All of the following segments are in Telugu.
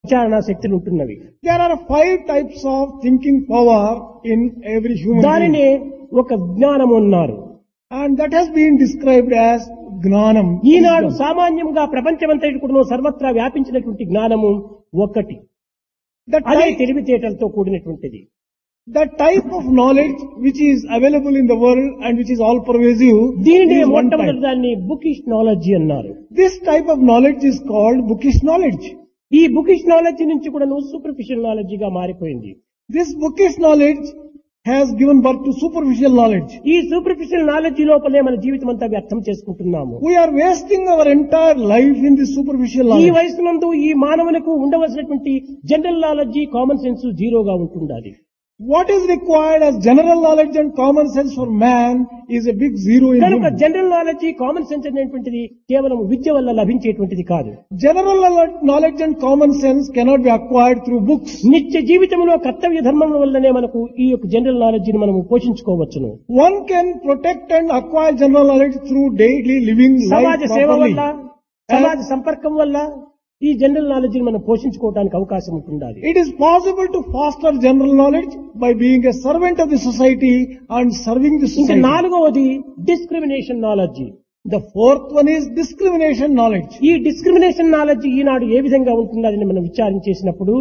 విచారణ శక్తులు ఉంటున్నవి. There are 5 types of thinking power in every human being. దానినే ఒక జ్ఞానం అన్నారు. And that has been described as జ్ఞానం. ఈనాడు సామాన్యంగా ప్రపంచమంతటి కూడా సర్వత్రా వ్యాపించినటువంటి జ్ఞానము ఒకటి. అదే తెలివితేటలతో కూడినటువంటిది. The type of knowledge which is available in the world and which is all pervasive. దీనినే is one మొట్టమొదటి type. దాన్ని బుకిష్ నాలెడ్జి అన్నారు. This type of knowledge is called bookish knowledge. ఈ బుకిష్ నాలెడ్జి నుంచి కూడా సూపర్ఫిషియల్ నాలెడ్జిగా మారిపోయింది. This bookish knowledge has given birth to superficial knowledge. ఈ సూపర్ఫిషియల్ నాలెడ్జి లోపలే మన జీవితం అంతా వ్యర్థం చేసుకుంటున్నాము. We are wasting our entire life in this superficial ఈ knowledge. వయసునందు ఈ మానవునికి ఉండవలసినటువంటి జనరల్ నాలెడ్జి కామన్ సెన్స్ జీరోగా ఉంటుండాలి. What is required as general knowledge and common sense for man is a big zero in కనుక him. General knowledge common sense అనేటువంటిది కేవలం విద్య వల్ల లభించేటువంటిది కాదు. General knowledge and common sense cannot be acquired through books. నిత్య జీవితంలో కర్తవ్య ధర్మం వల్లనే మనకు ఈ యొక్క జనరల్ నాలెడ్జిని మనము పోషించుకోవచ్చును. One can protect and acquire general knowledge through daily living సమాజ life సేవ properly. వల్ల, సమాజ సంపర్కం వల్ల ఈ జనరల్ నాలెడ్జిని మనం పోషించుకోవడానికి అవకాశం ఉంటుండాలి. It is possible to foster general knowledge by being a servant of the society and serving the ఇంకా society. నాలుగవది discrimination knowledge. The fourth one is discrimination knowledge. ఈ డిస్క్రిమినేషన్ నాలెడ్జి ఈనాడు ఏ విధంగా ఉంటుందని మనం విచారించేసినప్పుడు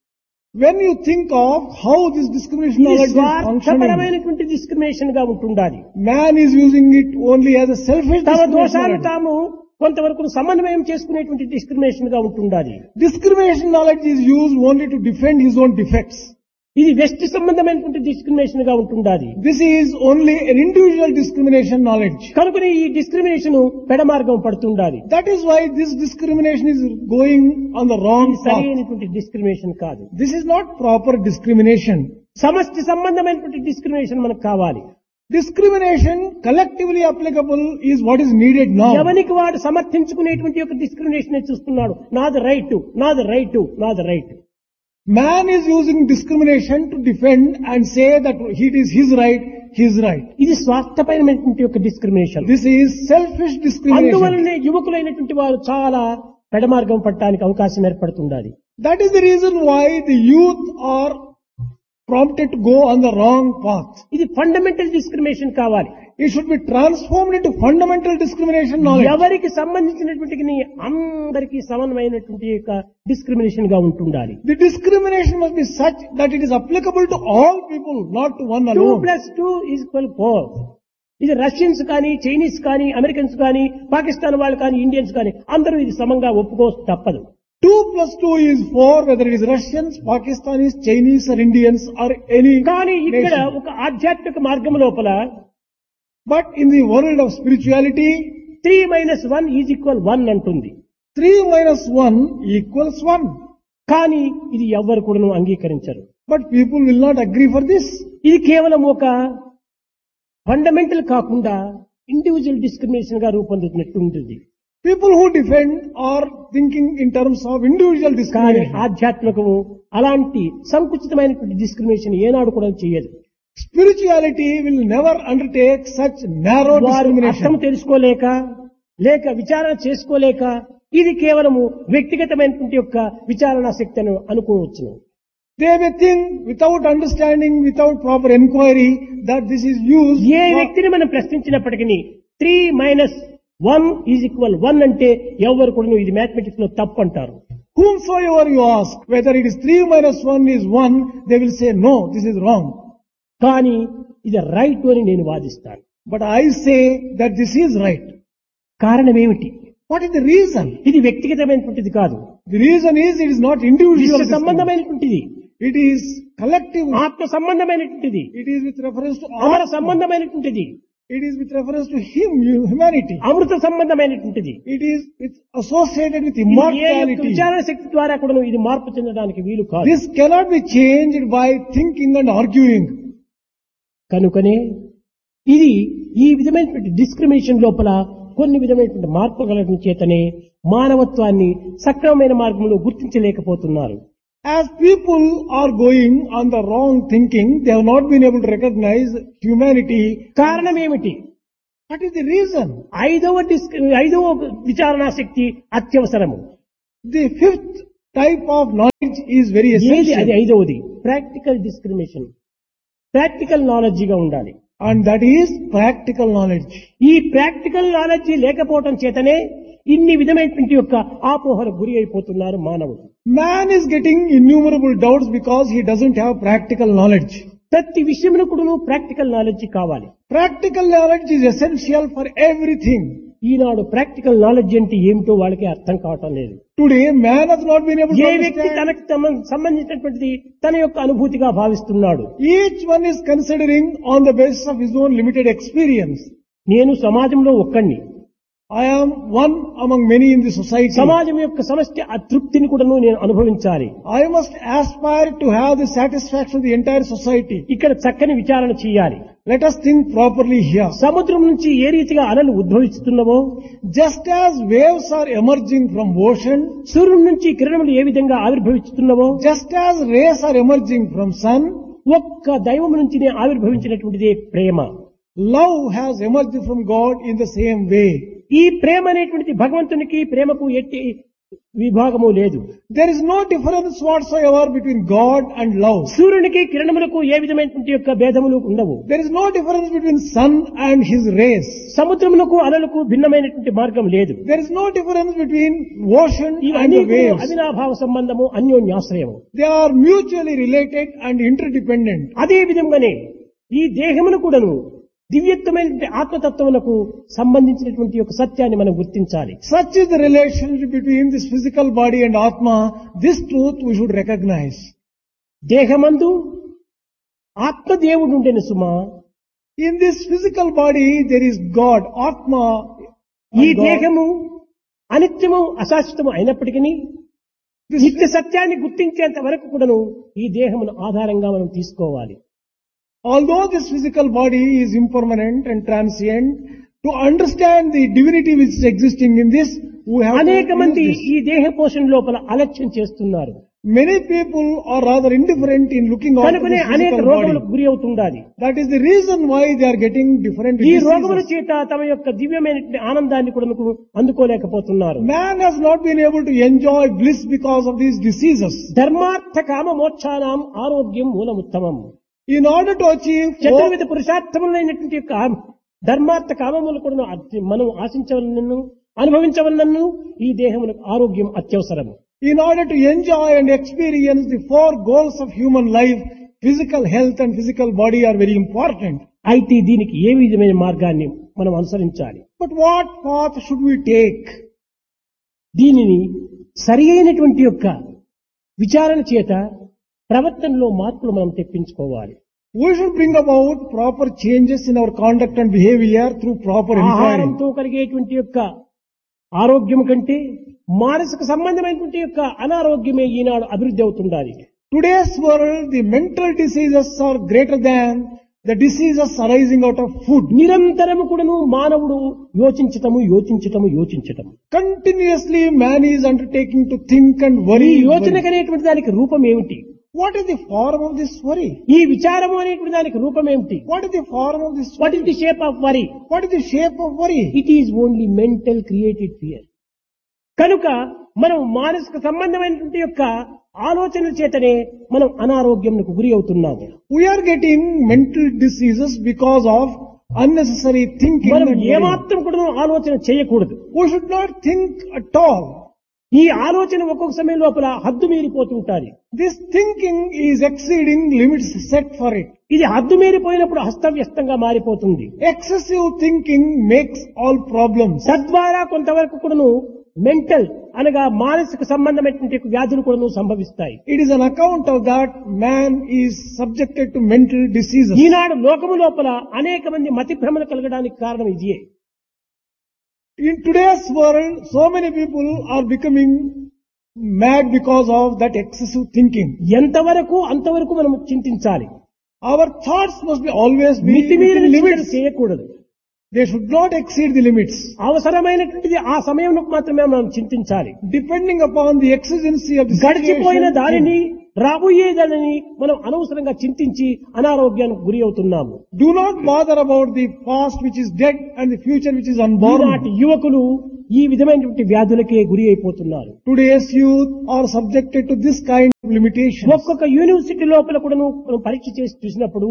When you think of how this discrimination ఇది knowledge is functioning, స్వార్థపరమైనటువంటి డిస్క్రిమినేషన్ గా ఉంటుండాలి. man is using it only as a selfish తమ discrimination దోషాలు knowledge. తాము కొంతవరకు సమన్వయం చేసుకునేటువంటి డిస్క్రిమినేషన్ గా ఉంటుండాలి. Discrimination knowledge is used only to defend his own defects. ఇది వ్యక్తి సంబంధమైనటువంటి డిస్క్రిమినేషన్ గా ఉంటుండాలి. This is only an individual discrimination knowledge. కనుకనే ఈ discrimination పెడమార్గం పడుతుండాలి. That is why this discrimination is going on the wrong ఇది path. సరైనటువంటి డిస్క్రిమినేషన్ కాదు. This is not proper discrimination. సమష్టి సంబంధమైనటువంటి డిస్క్రిమినేషన్ మనకు కావాలి. Discrimination collectively applicable is what is needed now. ఎవరికి వాడు సమర్థించుకునేటువంటి యొక్క డిస్క్రిమినేషన్ చూస్తున్నాడు. నాది రైట్, నాది రైట్, నాది right. Man is using discrimination to defend and say that it is his right, his right. ఇది స్వార్థపరమైనటువంటి యొక్క discrimination. This is selfish discrimination. అందువల్లనే యువకులైనటువంటి వారు చాలా పెడమార్గం పట్టడానికి అవకాశం ఏర్పడుతుండాలి. That is the reason why the youth are prompted to go on the wrong path. ఇది ఫండమెంటల్ డిస్క్రిమినేషన్ కావాలి. It should be transformed into fundamental discrimination knowledge. ఎవరికి సంబంధించినటువంటి అందరికీ సమన్వయమైనటువంటి యొక్క డిస్క్రిమినేషన్ గా ఉంటుండాలి. The discrimination must be such that it is applicable to all people, not to one 2 alone. + 2 = 4. ఇది రష్యన్స్ కానీ, చైనీస్ కానీ, అమెరికన్స్ కానీ, పాకిస్తాన్ వాళ్ళు కానీ, ఇండియన్స్ కానీ అందరూ ఇది సమంగా ఒప్పుకో తప్పదు. 2 + 2 is 4, whether it is Russians, Pakistanis, Chinese or Indians or any కానీ ఇక్కడ nation. ఒక ఆధ్యాత్మిక మార్గం లోపల But in the world of spirituality, 3 - 1 = 1 అంటుంది. 3 - 1 = 1. కానీ ఇది ఎవ్వరు కూడా అంగీకరించరు. But people will not agree for this. ఇది కేవలం ఒక ఫండమెంటల్ కాకుండా ఇండివిజువల్ డిస్క్రిమినేషన్ గా రూపొందుతున్నట్టు ఉంటుంది. People who defend are thinking in terms of individual కానీ discrimination. ఆధ్యాత్మికము అలాంటి సంకుచితమైనటువంటి డిస్క్రిమినేషన్ ఏనాడు కూడా చేయదు. Spirituality will never undertake such narrow వారు అర్థం discrimination. తెలుసుకోలేక లేక విచారణ చేసుకోలేక ఇది కేవలము వ్యక్తిగతమైనటువంటి యొక్క విచారణ శక్తిని అనుకోవచ్చును. They may think without understanding, without proper inquiry, that this is used. A for- వ్యక్తిని మనం ప్రశ్నించినప్పటికీ 3 - 1 = 1 అంటే ఎవరు కూడా ఇది మ్యాథమెటిక్స్ లో తప్పు అంటారు. Whomsoever you ask, whether it is 3 - 1 is 1, they will say, no, this is wrong. కానీ ఇది రైట్ అని నేను వాదిస్తాను. But I say that this is right. కారణం ఏమిటి? What is the reason? ఇది వ్యక్తిగతమైనటువంటిది కాదు, The reason is it is not individual. విశ్వ discrimination. సంబంధమైనటువంటిది, It is collective. ఆత్మ సంబంధమైనటువంటిది, It is with reference to అమర all. సంబంధమైనటువంటిది, It is with reference to humanity. Amrutha సంబంధమైనటువంటిది. It is associated with ఇది ఏ యొక్క immortality. విచారణ శక్తి ద్వారా కూడా ఇది మార్పు చెందడానికి వీలు కాదు. This cannot be changed by thinking and arguing. కనుకనే ఇది ఈ విధమైనటువంటి డిస్క్రిమినేషన్ లోపల కొన్ని విధమైనటువంటి మార్పుల చేతనే మానవత్వాన్ని సక్రమమైన మార్గంలో గుర్తించలేకపోతున్నారు. As people are going on the wrong thinking, they have not been able to recognize humanity. కారణం ఏమిటి? What is the reason? ఐదవ విచారణా శక్తి అత్యవసరము. The fifth type of knowledge is very ఏది అది essential. ఐదవది ప్రాక్టికల్ డిస్క్రిమినేషన్. ప్రాక్టికల్ నాలెడ్జ్ గా ఉండాలి. And that is practical knowledge. ఈ ప్రాక్టికల్ నాలెడ్జ్ లేకపోవటం చేతనే ఇన్ని విధమైనటువంటి యొక్క ఆపోహలకు గురి అయిపోతున్నారు మానవుడు. Man is getting innumerable doubts because he doesn't have practical knowledge. ప్రతి విషయంలో కూడా ప్రాక్టికల్ నాలెడ్జ్ కావాలి. Practical knowledge is essential for everything. Eenadu practical knowledge అంటే ఏమిటో వాళ్ళకి అర్థం కావటం లేదు. Today, man has not been able to ఏ వ్యక్తి understand. తనకు సంబంధించినటువంటిది తన యొక్క అనుభూతిగా భావిస్తున్నాడు. Each one is considering on the basis of his own limited experience. నేను సమాజంలో ఒక్కడిని. I am one among many in the society. సమాజం యొక్క సమష్టి అతృప్తిని కూడా నేను అనుభవించాలి. I must aspire to have the satisfaction of the entire society. ఇక్కడ చక్కని విచారణ చేయాలి. Let us think properly here. సముద్రం నుంచి ఏ రీతిగా అలలు ఉద్భవిస్తున్నవో, Just as waves are emerging from ocean, సూర్యుడి నుంచి కిరణములు ఏ విధంగా ఆవిర్భవిస్తున్నవో, just as rays are emerging from sun, ఒక్క దైవం నుంచినే ఆవిర్భవించినటువంటిదే ప్రేమ. love has emerged from God in the same way. ఈ ప్రేమ అనేటువంటిది భగవంతునికి ప్రేమకు ఎట్టి విభాగము లేదు. There is no difference whatsoever between God and love. సూర్యునికి కిరణములకు ఏ విధమైనటువంటి యొక్క భేదములు ఉండవు. There is no difference between sun and his rays. సముద్రములకు అలలకు భిన్నమైనటువంటి మార్గం లేదు. There is no difference between ocean and ఇవన్నీ the waves. అవినాభావ సంబంధము, అన్యోన్యాశ్రయము. They are mutually related and interdependent. అదే విధంగానే ఈ దేహమును కూడాను దివ్యత్వమైనటువంటి ఆత్మతత్వములకు సంబంధించినటువంటి యొక్క సత్యాన్ని మనం గుర్తించాలి. Such is the relationship between this physical body and Atma. This truth we should recognize. దేహమందు ఆత్మదేవుడు ఉండెను సుమా. In this physical body there is God, Atma. ఈ and God. దేహము అనిత్యము అశాశ్వతము అయినప్పటికీ This, నిత్య సత్యాన్ని గుర్తించేంత వరకు కూడాను ఈ దేహమును ఆధారంగా మనం తీసుకోవాలి. although this physical body is impermanent and transient, to understand the divinity which is existing in this, we have అనేక to మంది use this. ఈ దేహ పోషణ లోపల అలక్ష్యం చేస్తున్నారు. Many people are rather indifferent in looking out to కనుకనే this అనేక physical రోగములకు body. గురి అవుతుండాలి. That is the reason why they are getting different ఈ రోగముల diseases. చేత తమ యొక్క దివ్యమైనటువంటి ఆనందాన్ని కూడా అందుకోలేకపోతున్నారు. Man has not been able to enjoy bliss because of these diseases. ధర్మార్థ కామ మోక్షానాం ఆరోగ్యం మూలముత్తమం. In order to achieve చతుర్విధ పురుషార్థములైనటువంటి యొక్క ధర్మార్థ కామములు కూడా మనం ఆశించవలనను అనుభవించవలనను ఈ దేహములకు ఆరోగ్యం అత్యవసరము. in order to enjoy and experience the four goals of human life, physical health and physical body are very important. అయితే దీనికి ఏ విధమైన మార్గాన్ని మనం అనుసరించాలి? But what path should we take? దీనిని సరి అయినటువంటి యొక్క విచారణ చేత ప్రవర్తనలో మార్పులు మనం తెప్పించుకోవాలి. We should bring about proper changes in our conduct and behavior through proper inquiry. ఆహారంతో కలిగేటువంటి యొక్క ఆరోగ్యం కంటే మానసిక సంబంధమైనటువంటి యొక్క అనారోగ్యమే ఈనాడు అభివృద్ధి అవుతుండాలి. Today's world, the mental diseases are greater than the diseases arising out of food. నిరంతరము కూడాను మానవుడు యోచించటము. Continuously man is undertaking to think and ఈ worry. యోచనకు అనేటువంటి దానికి రూపం ఏమిటి? What is the form of this worry? ఈ విచారము అనేటువంటి దానికి రూపం ఏమిటి? What is the form of this what worry? Is the shape of worry? What is the shape of worry? It is only mental created fear. కనుక మనం మానసిక సంబంధమైనటువంటి యొక్క ఆలోచనల చేతనే మనం అనారోగ్యంకు గురి అవుతున్నాము. We are getting mental diseases because of unnecessary thinking. మనం and worry. ఏమాత్రం కూడా ఆలోచన చేయకూడదు. We should not think at all. ఈ ఆలోచన ఒక్కొక్క సమయం లోపల హద్దు మీరిపోతుంటారు. This thinking is exceeding limits set for it. ఇది హద్దు మీరిపోయినప్పుడు హస్తవ్యస్తంగా మారిపోతుంది. Excessive thinking makes all problems. తద్వారా కొంతవరకు కూడాను మెంటల్ అనగా మానసిక సంబంధమైనటువంటి వ్యాధులు కూడాను సంభవిస్తాయి. It is an account of that man is subjected to mental diseases. ఈనాడు లోకము లోపల అనేక మంది మతి భ్రమలు కలగడానికి కారణం ఇదే. In today's world, so many people are becoming mad because of that excessive thinking. ఎంతవరకు అంతవరకు మనం చింతించాలి. Our thoughts must be always be మితిమీరిన within చింతన limits. చేయకూడదు. They should not exceed the limits. అవసరమైనటువంటిది ఆ సమయంలో మాత్రమే మనం చింతించాలి. Depending upon the exigency of the గడిచిపోయిన situation. దానిని రాబోయేదానిని మనం అనవసరంగా చింతించి అనారోగ్యానికి గురి అవుతున్నాము. Do not bother about the past which is dead and the future which is unborn. ఈనాటి యువకులు ఈ విధమైనటువంటి వ్యాధులకే గురి అయిపోతున్నారు. Today's youth are subjected to this kind of limitations. ఒక్కొక్క యూనివర్సిటీ లోపల కూడాను మనం పరీక్ష చేసి చూసినప్పుడు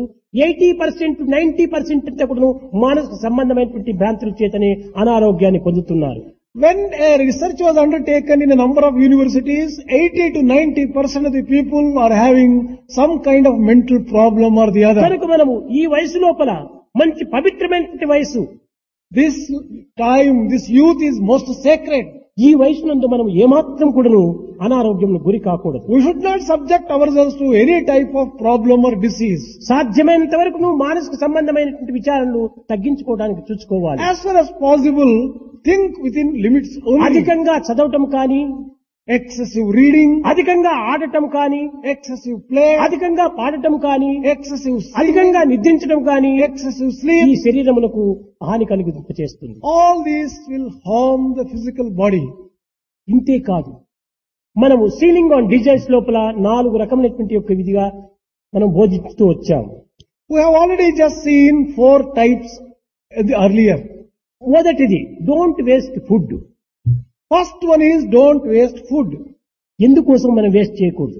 80% 90% అంతా కూడాను మానసిక సంబంధమైనటువంటి భ్రాంతుల చేతనే అనారోగ్యాన్ని పొందుతున్నారు. When a research was undertaken in a number of universities, 80 to 90% of the people are having some kind of mental problem or the other. కనుక మనము ఈ వయసు లోపల మంచి పవిత్రమైనటువంటి వయసు, This time, this youth is most sacred. ఈ వయసు నందు మనం ఏమాత్రం కూడాను అనారోగ్యం గురి కాకూడదు. We should not subject ourselves to any type of problem or disease. సాధ్యమైనంత వరకు నువ్వు మానసిక సంబంధమైనటువంటి విచారణలు తగ్గించుకోవడానికి చూసుకోవాలి. As far as possible, think within limits only. అధికంగా చదవటం కానీ, Excessive reading, అధికంగా ఆడటం కానీ, excessive play, అధికంగా పాడటం కానీ, excessive sleep, అధికంగా నిద్రించడం కానీ excessive ఈ sleep, శరీరమునకు హాని కలిగింపచేస్తుంది. all these will harm the physical body. ఇంతే కాదు, మనము సీలింగ్ ఆన్ డిజైన్స్ లోపల 4 రకములైనటువంటి యొక్క విధిగా మనం బోధిస్తూ వచ్చాము. We have already just seen 4 types earlier. మొదటిది don't waste food. First one is don't waste food. ఎందుకోసం మనం వేస్ట్ చేయకూడదు?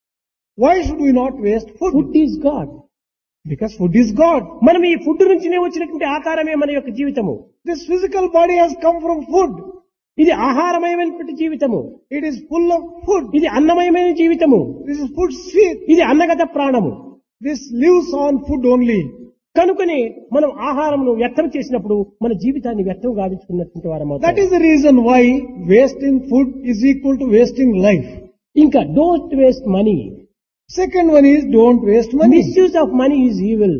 Why should we not waste food? Food is God. Because food is God. మనం ఈ ఫుడ్ నుంచినే వచ్చినటువంటి ఆకారమే మన యొక్క జీవితము. This physical body has come from food. ఇది ఆహారమయమైనటువంటి జీవితము. It is full of food. ఇది అన్నమయమైన జీవితము. This is food sweet. ఇది అన్నగత ప్రాణము. This lives on food only. కనుకనే మనం ఆహారమును వ్యర్థం చేసినప్పుడు మన జీవితాన్ని వ్యర్థం గావించుకున్నటువంటి వారమవుతాం. That is the reason why wasting food is equal to wasting life. ఇంకా don't waste money. Second one is don't waste money. Misuse of money is evil.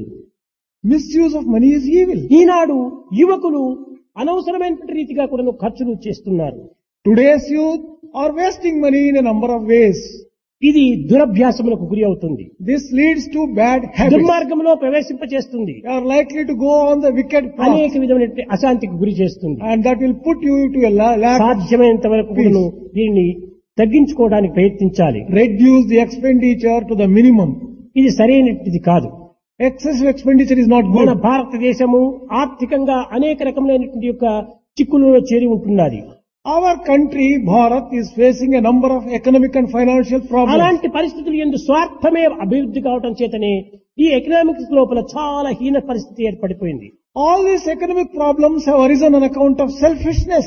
Misuse of money is evil. ఈనాడు యువకులు అనవసరమైనటువంటి రీతిగా కూడా ఖర్చులు చేస్తున్నారు. Today's youth are wasting money in a number of ways. ఇది దురభ్యాసములకు గురి అవుతుంది. This leads to bad habits. దుర్మార్గంలో ప్రవేశింపచేస్తుంది. You are likely to go on the wicked path. అనేక విధమైనటువంటి అశాంతికి గురి చేస్తుంది. And that will put you to a lack. సాధ్యమైనంత వరకు కూడాను దీన్ని తగ్గించుకోవడానికి ప్రయత్నించాలి. Reduce the expenditure to the minimum. ఇది సరైనది కాదు. Excessive expenditure is not మన good. భారతదేశము ఆర్థికంగా అనేక రకములైనటువంటి యొక్క చిక్కులలో చేరి ఉంటున్నది. Our country, Bharat, is facing a number of economic and financial problems. అలాంటి పరిస్థితులు ఎందు స్వార్థమే అభివృద్ధి కావడం చేతనే ఈ ఎకనామిక్స్ లోపల చాలా హీన పరిస్థితి ఏర్పడిపోయింది. All these economic problems have arisen on account of selfishness.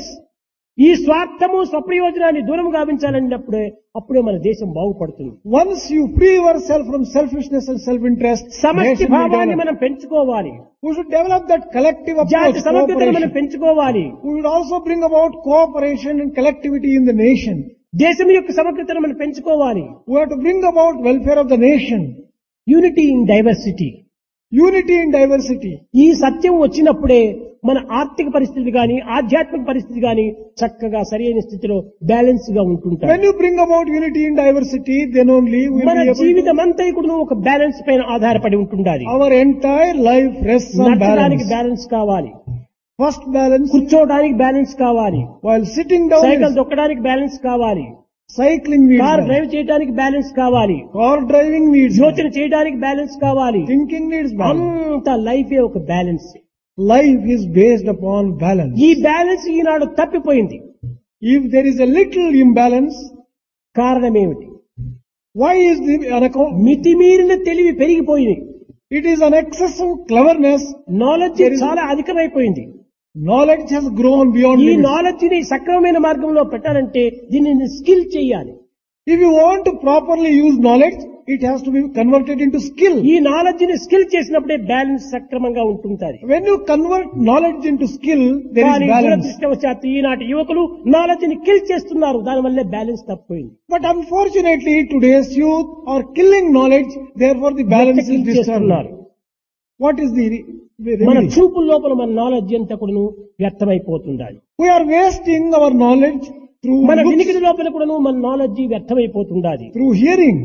ఈ స్వార్థము స్వప్రయోజనాన్ని దూరం గావించాలన్నప్పుడే మన దేశం బాగుపడుతుంది. Once you free yourself from selfishness and self-interest, సమష్టి nation will భావాన్ని develop. మనం పెంచుకోవాలి. We should develop that collective approach, జాతి సమగ్రతను మనం cooperation. పెంచుకోవాలి. We should also bring about cooperation and collectivity in the nation. దేశం యొక్క సమగ్రతను మనం పెంచుకోవాలి. We have to bring about welfare of the nation. Unity in diversity. Unity in diversity. ఈ సత్యం వచ్చినప్పుడే మన ఆర్థిక పరిస్థితి గాని ఆధ్యాత్మిక పరిస్థితి గాని చక్కగా సరైన స్థితిలో బ్యాలెన్స్ గా ఉంటుంటాయి. When you bring about unity in diversity, then only we will మన be able జీవితం అంతా కూడా ఒక బ్యాలెన్స్ పైన ఆధారపడి ఉంటుండాలి. to. Our entire life rests on నడచడానికి balance. Balance కావాలి. First balance, కూర్చోవడానికి బ్యాలెన్స్ కావాలి. while sitting down, cycle is దొక్కడానికి balance కావాలి. cycling needs car balance. Drive చేయడానికి బ్యాలెన్స్ కావాలి. Car driving needs యోచన balance. చేయడానికి బ్యాలెన్స్ కావాలి. Thinking needs balance. అంత లైఫే ఒక balance. Life is based upon balance. ఈ బ్యాలెన్స్ ఈనాడు తప్పిపోయింది. If there is a little imbalance, కారణమేమిటి? why is the on account? మితిమీరిన తెలివి పెరిగిపోయింది. It is an excess of cleverness. Knowledge There is- చాలా అధికమైపోయింది. Knowledge has grown beyond ఈ limits. నాలెడ్జ్ ని సక్రమమైన మార్గంలో పెట్టాలంటే దీనిని స్కిల్ చేయాలి. If you want to properly use knowledge, it has to be converted into skill. ఈ నాలెడ్జ్ ని స్కిల్ చేసినప్పుడే బ్యాలెన్స్ సక్రమంగా ఉంటుంటారు. When you convert knowledge into skill, there కానీ is balance. దురదృష్టవశాత్తు ఈనాటి యువకులు నాలెడ్జ్ ని కిల్ చేస్తున్నారు. దానివల్లే బ్యాలెన్స్ తప్పిపోయింది. But unfortunately, today's youth are killing knowledge, therefore the balance is kill disturbed. చేస్తున్నారు. What is the మన remedy? చూపుల లోపల మన నాలెడ్జ్ అంతా కూడా వ్యర్థమైపోతుండాలి. We are wasting our knowledge through మన looks, వినికిడి లోపల కూడా మన knowledge వ్యర్థమైపోతుండాలి. through hearing.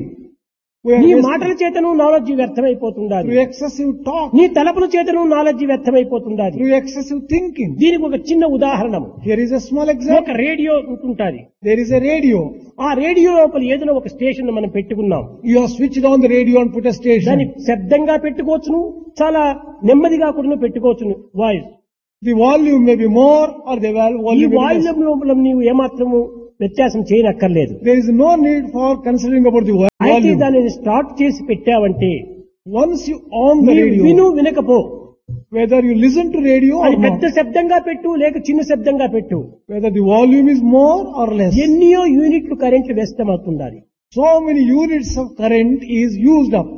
We are నీ wasting మాటల చేతను నాలెడ్జ్ వ్యర్థమైపోతుండాలి. through excessive talk, నీ తలపుల చేతను నాలెడ్జ్ వ్యర్థమైపోతుండాలి. through excessive thinking. దీనికి ఒక చిన్న ఉదాహరణ. Here is a small ఒక example. Radio ఉంటుంటాది. There is a radio. ఆ రేడియో లోపల ఏదైనా ఒక స్టేషన్ మనం పెట్టుకున్నాం. You have switched on the radio and put a దాన్ని station. శబ్దంగా పెట్టుకోవచ్చును, చాలా నెమ్మదిగా కూడా పెట్టుకోవచ్చును voice. The volume may be more or the ఈ volume may be less. Volume నీవు ఏమాత్రము వ్యత్యాసం చేయనక్కర్లేదు. There is no need for considering about the అయితే volume. దానిని స్టార్ట్ చేసి పెట్టావంటే Once you on the నీవు radio, విను వినకపో, whether you listen to radio or అది పెద్ద not, శబ్దంగా పెట్టు లేక చిన్న శబ్దంగా పెట్టు, whether the volume is more or less, ఎన్నో యూనిట్లు కరెంట్లు వ్యస్తమవుతుండాలి. so many units of current is used up.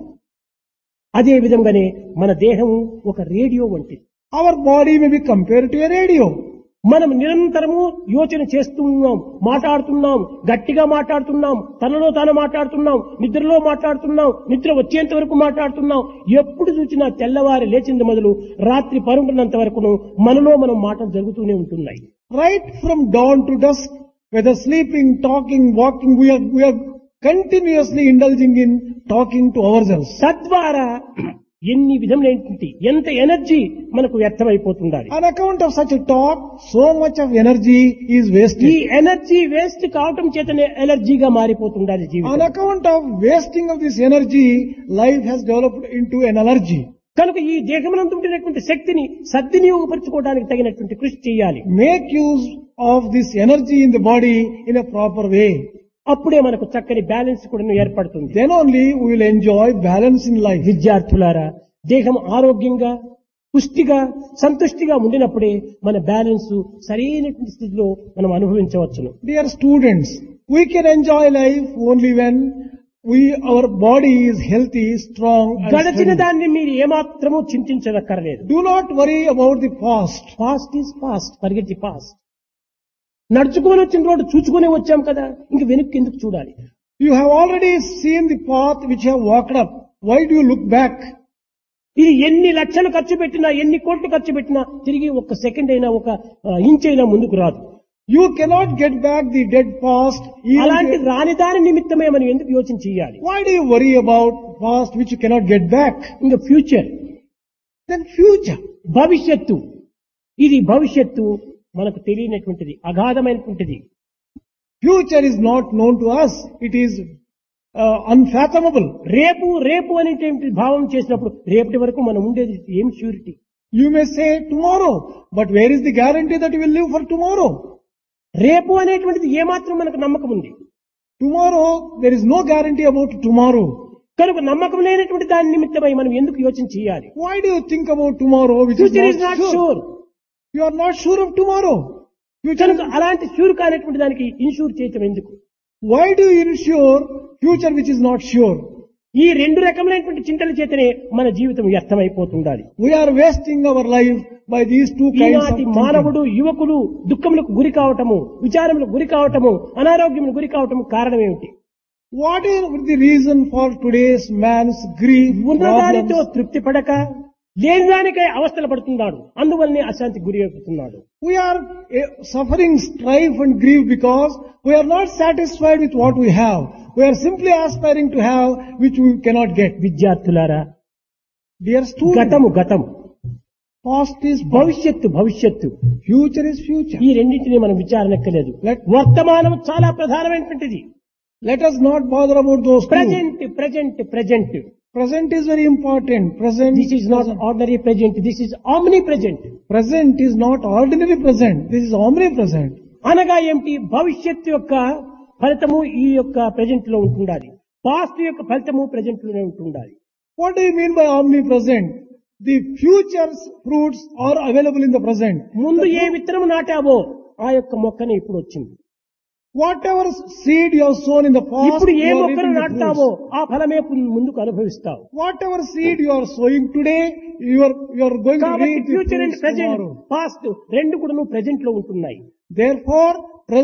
అదే విధంగానే మన దేహము ఒక రేడియో వంటిది. Our body may be compared to a radio. మనం నిరంతరము యోచన చేస్తున్నాం, మాట్లాడుతున్నాం, గట్టిగా మాట్లాడుతున్నాం, తనలో తాను మాట్లాడుతున్నాం, నిద్రలో మాట్లాడుతున్నాం, నిద్ర వచ్చేంత వరకు మాట్లాడుతున్నాం. ఎప్పుడు చూసినా తెల్లవారి లేచింది మొదలు రాత్రి పరుంటున్నంత వరకును మనలో మనం మాటలు జరుగుతూనే ఉంటున్నాయి. Right from dawn to dusk, whether sleeping, talking, walking, we are continuously indulging in talking to ourselves. తద్వారా ఎన్ని విధములైనటువంటి ఎంత ఎనర్జీ మనకు వ్యర్థమైపోతుండాలి. On account of such a talk, so much of energy is ఈ wasted. ఎనర్జీ వేస్ట్ కావటం చేతనే ఎలర్జీగా మారిపోతుండాలి On జీవితం. account of wasting of this energy, life has developed into an allergy. కనుక ఈ దేహమునందు ఉండినటువంటి శక్తిని సద్వినియోగపరచుకోవడానికి తగినటువంటి కృషి చేయాలి. Make use of this energy in the body in a proper way. అప్పుడే మనకు చక్కని బ్యాలెన్స్ కూడా ఏర్పడుతుంది. Then only we will enjoy balance in life. విద్యార్థులారా, దేహం ఆరోగ్యంగా పుష్టిగా సంతుష్టిగా ఉండినప్పుడే మన బ్యాలెన్స్ సరైనటువంటి స్థితిలో మనం అనుభవించవచ్చును. Dear students, we can enjoy life only when our body is healthy, strong and గడచిన steady. దాన్ని మీరు ఏమాత్రము చింతించదక్కర్లేదు. Do not worry about the past. Past is past, forget the past. నడుచుకొని వచ్చిన రోడ్డు చూచుకునే వచ్చాం కదా, ఇంక వెనక్కి ఎందుకు చూడాలి? You have already seen the path which you have walked up. Why do you look back? ఇది ఎన్ని లక్షలు ఖర్చు పెట్టినా, ఎన్ని కోట్లు ఖర్చు పెట్టినా తిరిగి ఒక్క సెకండ్ అయినా ఒక ఇంచ్ అయినా ముందుకు రాదు. You cannot get back the dead past. అలాంటి రాని దాని నిమిత్తమే మనం ఎందుకు యోచన చేయాలి? Why do you worry about past which you cannot get back? ఇంకా ఫ్యూచర్, Then future. భవిష్యత్తు, ఇది భవిష్యత్తు మనకు తెలియనటువంటిది, అగాధమైనటువంటిది. Future is not known to us. It is unfathomable. రేపు రేపు అనేటువంటి భావం చేసినప్పుడు రేపటి వరకు మనం ఉండేది ఏం surety? You may say tomorrow, but where is the guarantee that you will live for tomorrow? రేపు అనేటువంటిది ఏమాత్రం మనకు నమ్మకం ఉంది. Tomorrow, there is no guarantee about tomorrow. కనుక నమ్మకం లేనటువంటి దాని నిమిత్తమై మనం ఎందుకు యోచన చేయాలి? Why do you think about tomorrow which future is is not not sure? Sure. You are not sure of tomorrow. Future కనుక అలాంటి షూర్ కానటువంటి దానికి ఇన్షూర్ చేయటం ఎందుకు? Why do you insure future which is not sure? ఈ రెండు రకములైనటువంటి చింతల చేతనే మన జీవితం వ్యర్థమైపోతుండాలి. We are wasting our life by these two kinds of ఈనాటి thinking. మానవుడు యువకులు దుఃఖములకు గురి కావటము, విచారములకు గురి కావటము, అనారోగ్యములకు గురి కావటము కారణం ఏమిటి? What is the reason for today's man's grief, ఉన్నదానితో problems? తృప్తి పడక లేని దానికై అవస్థలు పడుతున్నాడు, అందువల్లనే అశాంతికి గురి అవుతున్నాడు. We are suffering strife and grief because we are not satisfied with what we have. We are simply aspiring to have which we cannot get. విద్యార్థులారా, Dear students, గతము గతం, past is past, భవిష్యత్తు భవిష్యత్తు, future is future. ఈ రెండింటిని మనం విచారణక్కలేదు. Let- వర్తమానం చాలా ప్రధానమైనటువంటిది. Let us not bother about those two. Present present present. Present is very important. Present. This is not ordinary present, this is omni present. Present is not ordinary present. This is omnipresent. అనగా ఏమిటి? భవిష్యత్తు యొక్క ఫలితము ఈ యొక్క ప్రజెంట్ లో ఉంటుండాలి, పాస్ట్ యొక్క ఫలితము ప్రజెంట్ లోనే ఉంటుండాలి. What do you mean by omnipresent? The future's fruits are available in the present. ముందు ఏ విత్తనం నాటావో ఆ యొక్క మొక్కనే ఇప్పుడు వచ్చింది. Whatever seed you have sown in the past, ఇప్పుడు ఏ you are మొక్కను reaping the నాటుతావో fruits. ఆ ఫలమే ముందుకు అనుభవిస్తావు. Whatever seed you are sowing today, you are going to కాబట్టి reap the future and fruits present, tomorrow. Past రెండు కూడా ప్రెజెంట్ లో ఉంటున్నాయి. Therefore,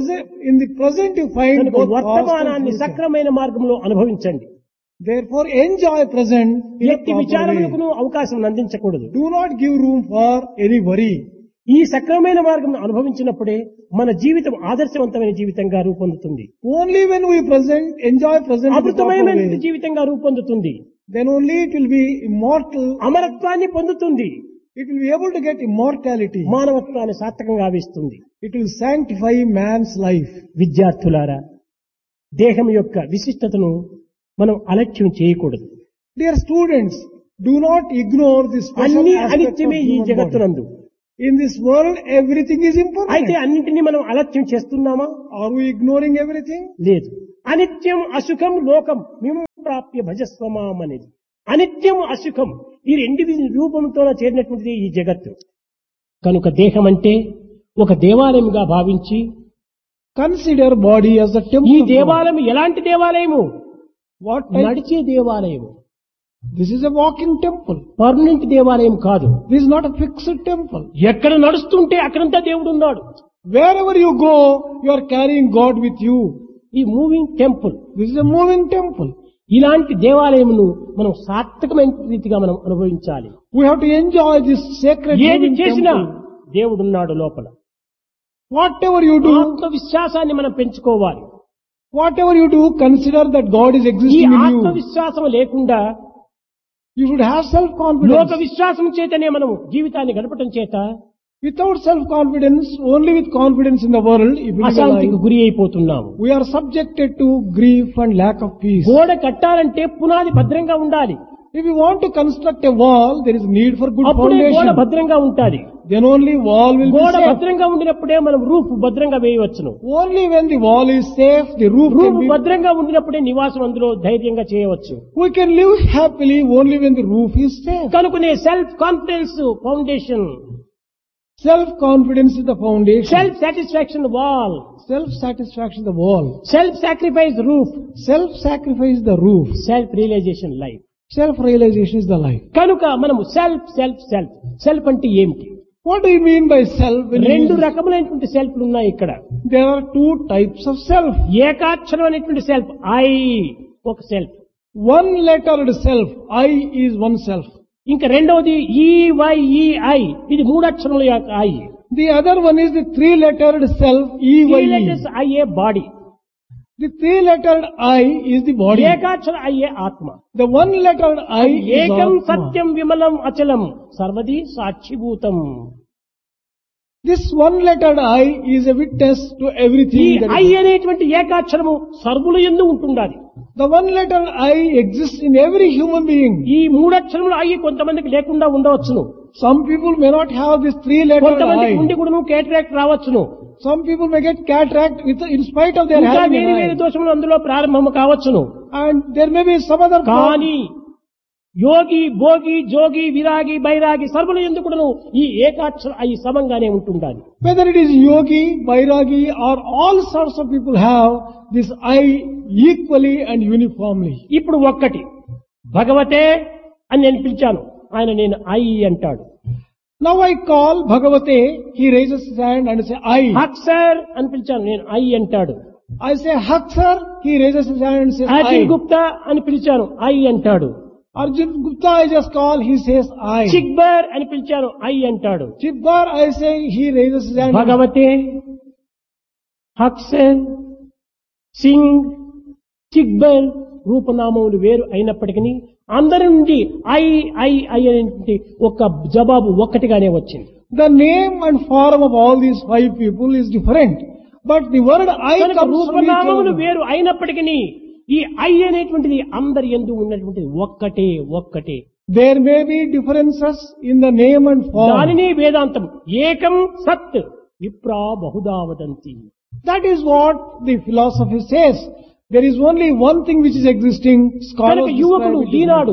in the present you find కనుక both past and వర్తమానాన్ని future. సక్రమైన మార్గంలో అనుభవించండి. Therefore, enjoy present in a ఎట్టి proper way. విచారములకు అవకాశం అందించకూడదు. Do not give room for any worry. ఈ సక్రమైన మార్గం అనుభవించినప్పుడే మన జీవితం ఆదర్శవంతమైన జీవితంగా రూపొందుతుంది, Only when we enjoy present in the proper అమృతమైన way, జీవితంగా రూపొందుతుంది, then only it will be immortal. అమరత్వాన్ని పొందుతుంది, It will be able to get immortality. మానవత్వాన్ని సార్థకంగా ఆవిస్తుంది. It will sanctify man's life. విద్యార్థులారా, దేహం యొక్క విశిష్టతను మనం అలక్ష్యం చేయకూడదు. Dear students, do not ignore the special అన్ని aspects of అనిత్యమే ఈ human body. జగత్తునందు. In this world, everything is అయితే impermanent. అన్నింటినీ మనం అలక్ష్యం చేస్తున్నామా? Are we ignoring everything? లేదు. అనిత్యం అసుఖం లోకం మిమం ప్రాప్య భజస్వమాం అనేది. అనిత్యం అసుఖం ఈ రెండు రూపంతో చేరినటువంటిది ఈ జగత్తు. కనుక దేహం అంటే ఒక దేవాలయంగా భావించి Consider body as a ఈ temple. of God. దేవాలయం ఎలాంటి దేవాలయము? What type? నడిచే దేవాలయము, This is a walking temple. Permanent దేవాలయం కాదు. This is not a fixed temple. ఎక్కడ నడుస్తుంటే అక్కడంతా దేవుడు ఉన్నాడు. Wherever you go, you are carrying God with you. ఈ moving temple. This is a moving temple. ఇలాంటి దేవాలయమును మనం సార్థకమైన రీతిగా మనం అనుభవించాలి. We have to enjoy this sacred ఏది moving చేసినా temple. దేవుడున్నాడు లోపల. Whatever you do, ఆత్మవిశ్వాసాన్ని మనం పెంచుకోవాలి. whatever you do, consider that God is ఈ existing in you. ఆత్మవిశ్వాసం లేకుండా You should have లోక self-confidence. విశ్వాసం చేతనే మనము జీవితాన్ని గడపటం చేత Without self-confidence, only with confidence in the world, if we live a అశాంతికి life, గురి అయిపోతున్నాము. we are subjected to grief and lack of peace. గోడ కట్టాలంటే పునాది భద్రంగా ఉండాలి. If you want to construct a wall, there is need for good అప్పుడే గోడ foundation. భద్రంగా ఉంటాది. Then only wall will be గోడ safe. భద్రంగా ఉండినప్పుడే మనం రూఫ్ భద్రంగా వేయవచ్చును. Only when the wall is safe, the roof roof can be. భద్రంగా ఉండినప్పుడే నివాసం అందులో ధైర్యంగా చేయవచ్చు. We can live happily only when the roof is safe. కనుకనే self confidence foundation, Self-confidence is the foundation. Self satisfaction wall, Self-satisfaction the wall. Self sacrifice roof, Self-sacrifice the roof. Self realisation life. Self-realization is the life. కనుక మనము సెల్ఫ్ సెల్ఫ్ సెల్ఫ్ సెల్ఫ్ అంటే ఏమిటి? What do you mean by self? When you రెండు use- రకములైనటువంటి సెల్ఫ్లు ఉన్నాయి ఇక్కడ. There are two types of self. ఏకాక్షరం అనేటువంటి సెల్ఫ్ ఐ ఒక self, One lettered self. I is one self. ఇంకా రెండవది ఈవైఈఐ, ఇది మూడక్షరముల యొక్క I. The other one is the three-lettered self. EYE. IA body, The three-lettered I is the body. ఏకాక్షర IA ఆత్మ. The one-lettered I is ఏకం Atma. Satyam విమలం అచలం సర్వది సాక్షిభూతం. This one-lettered I is a witness to ఈ everything. ఐ అనేటువంటి ఏకాక్షరము సర్వుల యందు ఉంటుండాలి. The one-lettered I exists in every human being. ఈ మూడక్షరములు ఐ కొంతమందికి లేకుండా ఉండవచ్చును, Some people may not have this three-lettered కొంతమందికి I. ఉండి కూడాను cataract రావచ్చును, Some people may get cataract in spite of their ఇంకా having వేరు an వేరు eye. దోషములు అందులో ప్రారంభము కావచ్చును. And there may be some other problem. కానీ యోగి భోగి జోగి విరాగి బైరాగి సర్వుల యందు కూడాను ఈ ఏకాక్షర ఐ సమంగానే ఉంటుండాలి. Whether it is yogi, vairagi or all sorts of people have this I equally and uniformly. ఇప్పుడు ఒక్కటి భగవతే అని నేను పిలిచాను, ఆయన నేను ఐ అంటాడు. Now I call Bhagavate, he raises his hand and say I. Haq sir అని పిలిచాను, నేను ఐ అంటాడు. I say Hak sir, he raises his hand and says Arjun I. Gupta అని పిలిచాను, ఐ అంటాడు. Arjun Gupta I just call, he says I. చిక్బర్ అని పిలిచాను, ఐ అంటాడు. Chibbar I say, he raises his hand. భగవతే, హక్ సార్, సింగ్, చిక్బర్ రూపనామములు వేరు అయినప్పటికీ అందరి నుండి ఐ ఐ ఐ అనేటువంటి ఒక జవాబు ఒక్కటిగానే వచ్చింది. The name and form of all these five people is different. But the word I కనుక comes from each రూపనామములు other. వేరు అయినప్పటికీ ఈ ఐ అనేటువంటిది అందరి యందు ఉన్నటువంటిది ఒక్కటే ఒక్కటే. There may be differences in the name and form. దానిని వేదాంతం ఏకం సత్ విప్రా Bahuda వదంతి. That is what the philosophy says. There is only one thing which is existing. Scholars కనుక యువకుడు describe it as Eenadu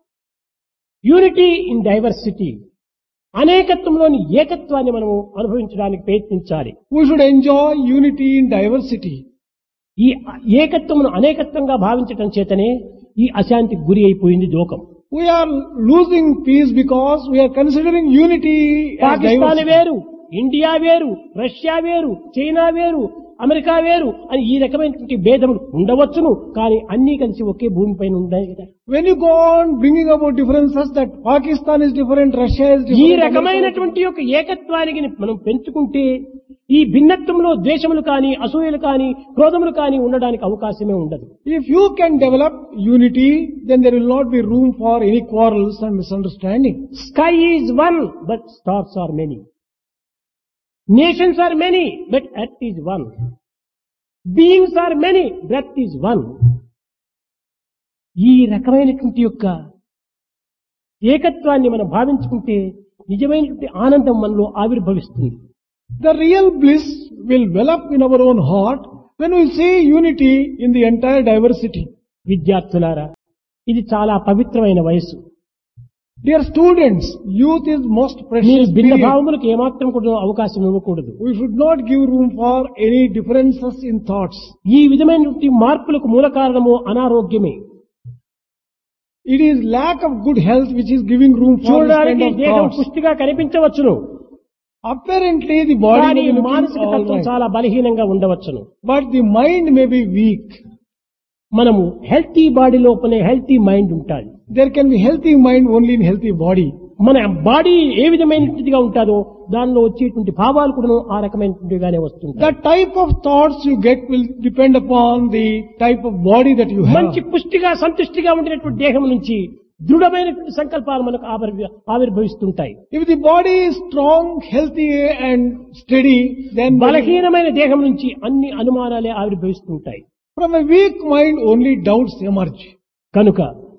unity in diversity, అనేకత్వంలోని ఏకత్వాన్ని మనము అనుభవించడానికి ప్రయత్నించాలి. we should enjoy unity in diversity. ఈ ఏకత్వమును అనేకత్వంగా భావించటం చేతనే ఈ అశాంతికి గురి అయిపోయింది లోకం. We are losing peace because we are considering unity as Pakistan diversity. వేరు, ఇండియా వేరు, రష్యా వేరు, చైనా వేరు, అమెరికా వేరు అని ఈ రకమైనటువంటి భేదములు ఉండవచ్చును, కానీ అన్ని కలిసి ఒకే భూమిపైన ఉన్నాయి కదా. When you go on bringing about differences that Pakistan is different, Russia is ఈ different. రకమైనటువంటి యొక్క ఏకత్వానికి మనం పెంచుకుంటే ఈ భిన్నత్వంలో ద్వేషములు కానీ అసూయలు కానీ క్రోధములు కానీ ఉండడానికి అవకాశమే ఉండదు. If you can develop unity, then there will not be room for any quarrels and misunderstanding. Sky is one but stars are many, nations are many but earth is one, beings are many breath is one. ఈ రకమైనటువంటి యొక్క ఏకత్వాన్ని మనం భావించుకుంటే నిజమైనటువంటి ఆనందం మనలో ఆవిర్భవిస్తుంది. The real bliss will well up in our own heart when we see unity in the entire diversity. విద్యార్థులారా, ఇది చాలా పవిత్రమైన వయస్సు. Dear students, youth is most మీరు precious భిన్న period. భావములకు ఏమాత్రం కూడా అవకాశం ఇవ్వకూడదు. We should not give room for any differences in thoughts. ఈ విధమైనటువంటి మార్పులకు మూల కారణము అనారోగ్యమే. It is lack of good health which is giving room for this kind చూడడానికి of దేహం thoughts. పుష్టిగా కనిపించవచ్చును, Apparently the body కానీ may be looking మానసిక all తత్వం right, చాలా బలహీనంగా ఉండవచ్చును. but the mind may be weak. మనము హెల్తీ బాడీ లోపలే హెల్తీ మైండ్ ఉంటాయి. There can be healthy mind only in healthy body. మన బాడీ ఏ విధమైనటువంటిదిగా ఉంటుందో దానిలో వచ్చేటువంటి భావాలు కూడా ఆ రకమైనటువంటిగానే వస్తుంటాయి. The type of thoughts you get will depend upon the type of body that you have. మంచి పుష్టిగా సంతుష్టిగా ఉండినటువంటి దేహం నుంచి దృఢమైనటువంటి సంకల్పాలు మనకు ఆవిర్భవిస్తుంటాయి. If the body is strong, healthy and steady, then బలహీనమైన దేహం నుంచి అన్ని అనుమానాలే ఆవిర్భవిస్తుంటాయి. from a weak mind only doubts emerge. కనుక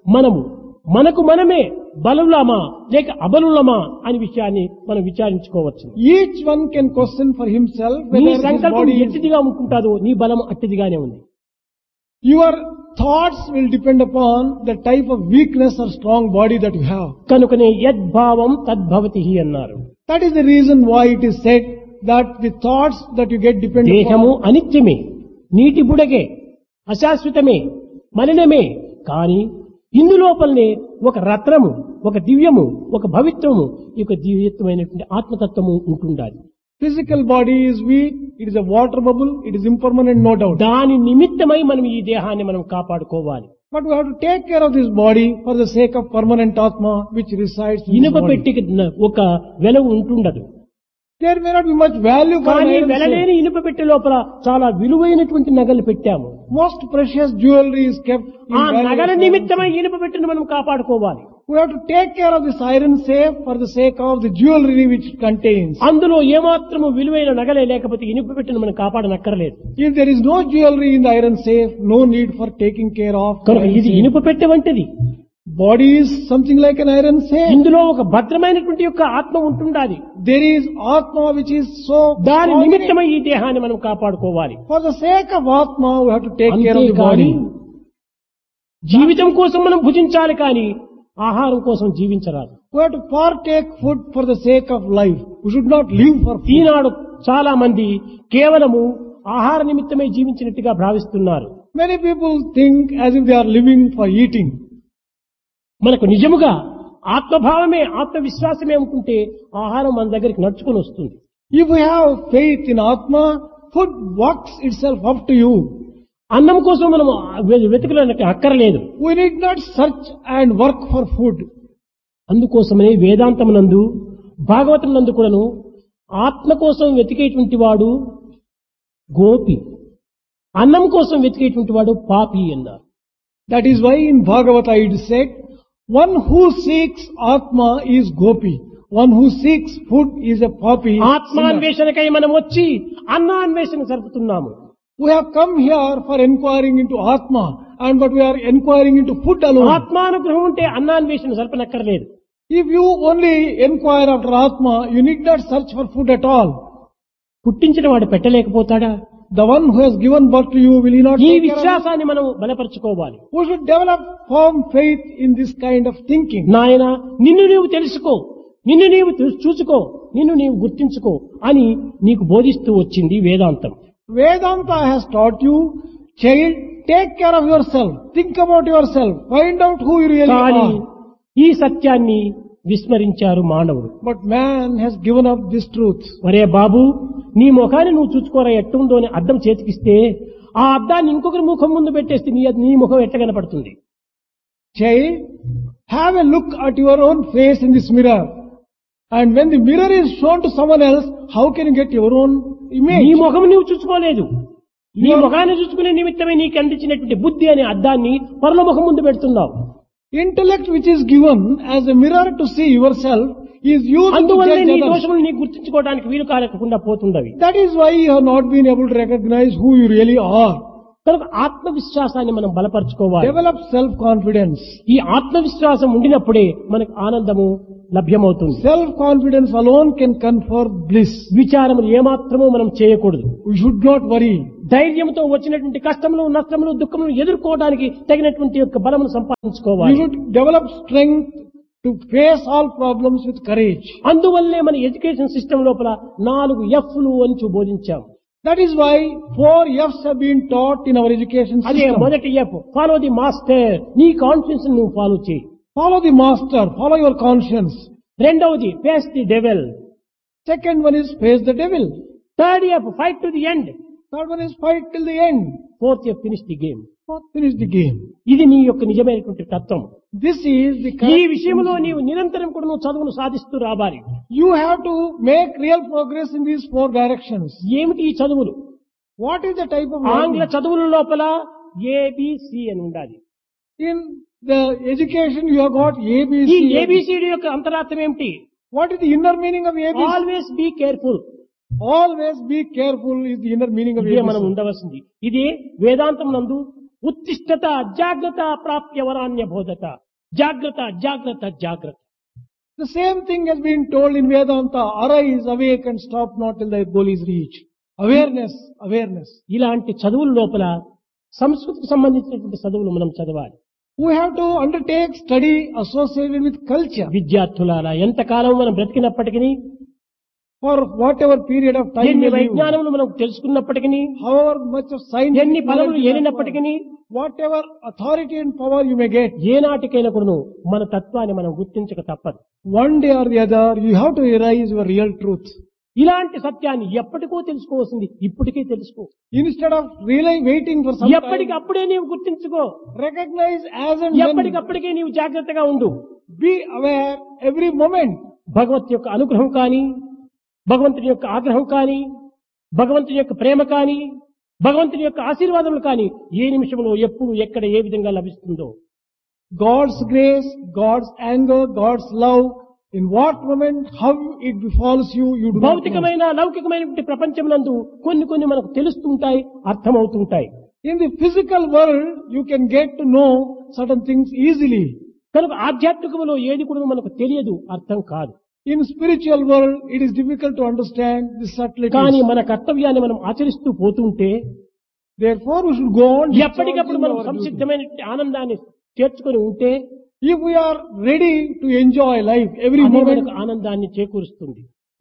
మనకు మనమే బలులమా లేక అబలులమా అనే విషయాన్ని మనం విచారించుకోవచ్చు. Each one can question for himself నీ whether his సంకల్పం body is... ఎట్టిదిగా ఉంటుందో నీ బలం అట్టిదిగానే ఉంది. Your thoughts will depend upon the type of weakness or strong body that you have. కనుకనే యద్భావం తద్భవతి అన్నారు. That is the reason why it is said that the thoughts that you get depend దేహము upon... అనిత్యమే, నీటి బుడగే, అశాశ్వతమే, మలినమే. కానీ ఇందులోపలనే ఒక రత్నము, ఒక దివ్యము, ఒక భవిత్వము, ఈ యొక్క దివ్యత్వమైనటువంటి ఆత్మతత్వము ఉంటుండాలి. Physical body is weak, it is a water bubble, it is impermanent, no doubt. దాని నిమిత్తమై మనం ఈ దేహాన్ని మనం కాపాడుకోవాలి. But we have to take care of this body for the sake of permanent Atma which resides in this ఇనుప body. పెట్టికి ఒక వెలవు ఉంటుండదు. There may not be much value for an కానీ iron వెలలేని safe. ఇనుప పెట్టె లోపల చాలా విలువైనటువంటి నగలు పెట్టాము. Most precious jewelry is kept in ఆ నగల valuable నిమిత్తమై ఇనుప పెట్టెను మనం కాపాడుకోవాలి. We have to take care of this iron safe for the sake of the jewelry which it contains. అందులో ఏమాత్రము విలువైన నగలే లేకపోతే ఇనుప పెట్టెను మనం కాపాడనక్కర్లేదు. If there is no jewelry in the iron safe, no need for taking care of the కనుక iron ఇది safe. ఇనుప పెట్టె వంటిది. Body is something like an iron safe. ఇందులో ఒక భద్రమైనటువంటి యొక్క ఆత్మ ఉంటుండాలి. There is Atma which is so దాని strong in it. నిమిత్తమై ఈ దేహాన్ని మనం కాపాడుకోవాలి. For the sake of Atma, we have to take care of the అంతేకాని body. జీవితం కోసం మనం భుజించాలి కానీ ఆహారం కోసం జీవించరాదు. We have to partake food for the sake of life. We should not live for food. ఈనాడు చాలా మంది కేవలము ఆహార నిమిత్తమే జీవించినట్టుగా భావిస్తున్నారు. Many people think as if they are living for eating. మనకు నిజముగా ఆత్మభావమే ఆత్మవిశ్వాసమే ఉంటుంటే ఆహారం మన దగ్గరికి నడుచుకొని వస్తుంది. If we have faith in Atma, food walks itself up to you. అన్నం కోసం మనం వెతకడానికి అక్కర్లేదు. We need not search and work for food. అందుకోసమనే వేదాంతం నందు భాగవతం నందు కూడాను ఆత్మ కోసం వెతికేటువంటి వాడు గోపి, అన్నం కోసం వెతికేటువంటి వాడు పాపి అన్నారు. That is why in Bhagavata it is said, one who seeks Atma is Gopi. One who seeks food is a papi. ఆత్మాన్వేషణకై మనం వచ్చి అన్నాన్వేషణ జరుపుతున్నాము. We have come here for inquiring into Atma, but we are inquiring into food alone. ఆత్మానుగ్రహం ఉంటే అన్నాన్వేషణ జరపనక్కర్లేదు. If you only inquire after Atma, you need not search for food at all. పుట్టించిన వాడు పెట్టలేకపోతాడా? The one who has given birth to you, will he not ఈ take care of you? విశ్వాసాన్ని మనం బలపరుచుకోవాలి. We should develop firm faith in this kind of thinking. నాయన, నిన్ను నీవు తెలుసుకో, నిన్ను నీవు చూసుకో, నిన్ను నీవు గుర్తించుకో అని నీకు బోధిస్తూ వచ్చింది వేదాంతం. Vedanta has taught you, child, take care of yourself, think about yourself, find out who you really కానీ are. ఈ సత్యాన్ని విస్మరించారు మానవుడు. But man has given up this truth. ఒరే బాబు, నీ ముఖాన్ని నువ్వు చూసుకోరా ఎట్టుందో అని అద్దం చేతికిస్తే ఆ అద్దాన్ని ఇంకొకరి ముఖం ముందు పెట్టేస్తే నీ ముఖం ఎట్ట కనపడుతుంది? Child, have a look at your own face in this mirror. And when the mirror is shown to someone else, how can you get your own నీ image? ముఖం నీవు చూసుకోలేదు. నీ ముఖాన్ని చూసుకునే నిమిత్తమే నీకు అందించినటువంటి బుద్ధి అనే అద్దాన్ని పరుల ముఖం ముందు పెడుతున్నావు. Intellect which is given as a mirror to see yourself is used to అందువల్ల judge నీ others. దోషములు నీకు గుర్తించుకోవడానికి వీలు కాలేకుండా పోతుండవి. That is why you have not been able to recognize who you really are. కనుక ఆత్మవిశ్వాసాన్ని మనం బలపరుచుకోవాలి. Develop self-confidence. ఈ ఆత్మవిశ్వాసం ఉండినప్పుడే మనకు ఆనందము లభ్యమవుతుంది. Self-confidence alone can confer bliss. విచారములు ఏమాత్రమూ మనం చేయకూడదు. We should not worry. ధైర్యంతో వచ్చినటువంటి కష్టములు, నష్టములు, దుఃఖములు ఎదుర్కోవడానికి తగినటువంటి యొక్క బలమును We సంపాదించుకోవాలి. should develop strength to face all problems with courage. అందువల్లే మన ఎడ్యుకేషన్ సిస్టమ్ లోపల 4 F'లు అని బోధించాం. That is why 4 F's have been taught in our education అదే system. మొదటి F, ఫాలో ది మాస్టర్. నీ కాన్ఫిడెన్స్ నువ్వు ఫాలో చేయి. Follow the master, follow your conscience. రెండవది face the devil. Second one is face the devil. Third F, fight to the end. Third one is fight till the end. Fourth F, finish the game. Fourth, finish the game. ఇది నీ యొక్క నిజమైనటువంటి తత్వం. This is the ఈ correct విషయంలో principle. నీవు నిరంతరం కూడా నువ్వు చదువును సాధిస్తూ రావాలి. You have to make real progress in these 4 directions. ఏమిటి ఈ చదువులు? What is the type of ఆంగ్ల learning? చదువుల లోపల ABC అని ఉండాలి. In the education you have got ఈ ABC. ఏబిసిడి యొక్క అంతరార్థం ఏమిటి? What is the inner meaning of ABC? Always be careful. Always be careful is the inner meaning of ఇదే మనం ABC. ఉండవలసింది. ఇది వేదాంతం నందు ఉత్తిష్టత జాగ్రత్త ప్రాప్య వరాన్య బోధత. జాగ్రత్త జాగ్రత్త జాగ్రత్త. The same thing has been told in Vedanta. Arise, awake and stop not till thy goal is reached. Awareness, awareness. ఇలాంటి చదువుల లోపల సంస్కృతికి సంబంధించినటువంటి చదువులు మనం చదవాలి. We have to undertake study associated with culture. విద్యార్థులారా, ఎంతకాలం మనం బ్రతికినప్పటికీ, For whatever period of time ఎన్ని we live, వైజ్ఞానములు మనం తెలుసుకున్నప్పటికీ, however much of science, ఎన్ని పదవులు knowledge you have, ఏలినప్పటికీ, whatever authority and power you may get, ఏనాటికైనా కూడా మన తత్వాన్ని మనం గుర్తించక తప్పదు. one day or the other you have to realize your real truth. ఇలాంటి సత్యాన్ని ఎప్పటికో తెలుసుకోవాల్సింది ఇప్పటికే తెలుసుకో. Instead of really waiting for some time, ఎప్పటికప్పుడే నీవు గుర్తించుకో. recognize as and when. ఎప్పటికప్పటికే నీవు జాగ్రత్తగా ఉండు. Be aware every moment. భగవత్ యొక్క అనుగ్రహం కానీ, భగవంతుని యొక్క ఆగ్రహం కానీ, భగవంతుని యొక్క ప్రేమ కానీ, భగవంతుని యొక్క ఆశీర్వాదములు కానీ ఏ నిమిషంలో ఎప్పుడు ఎక్కడ ఏ విధంగా లభిస్తుందో, God's grace, God's anger, God's love, in what moment, how it befalls you, you do not know. భౌతికమైన లౌకికమైనటువంటి ప్రపంచమునందు కొన్ని మనకు తెలుస్తుంటాయి, అర్థమవుతుంటాయి. In the physical world, you can get to know certain things easily. కనుక ఆధ్యాత్మికములో ఏది కూడా మనకు తెలియదు, అర్థం కాదు. In spiritual world, it is difficult to understand the కానీ subtleties. మన కర్తవ్యాన్ని మనం ఆచరిస్తూ పోతుంటే Therefore, we should go on ఎప్పటికప్పుడు discharging మనం our duty. సంసిద్ధమైన ఆనందాన్ని చేర్చుకొని ఉంటే If we are ready to enjoy life every అదే moment, మనకు ఆనందాన్ని చేకూరుస్తుంది.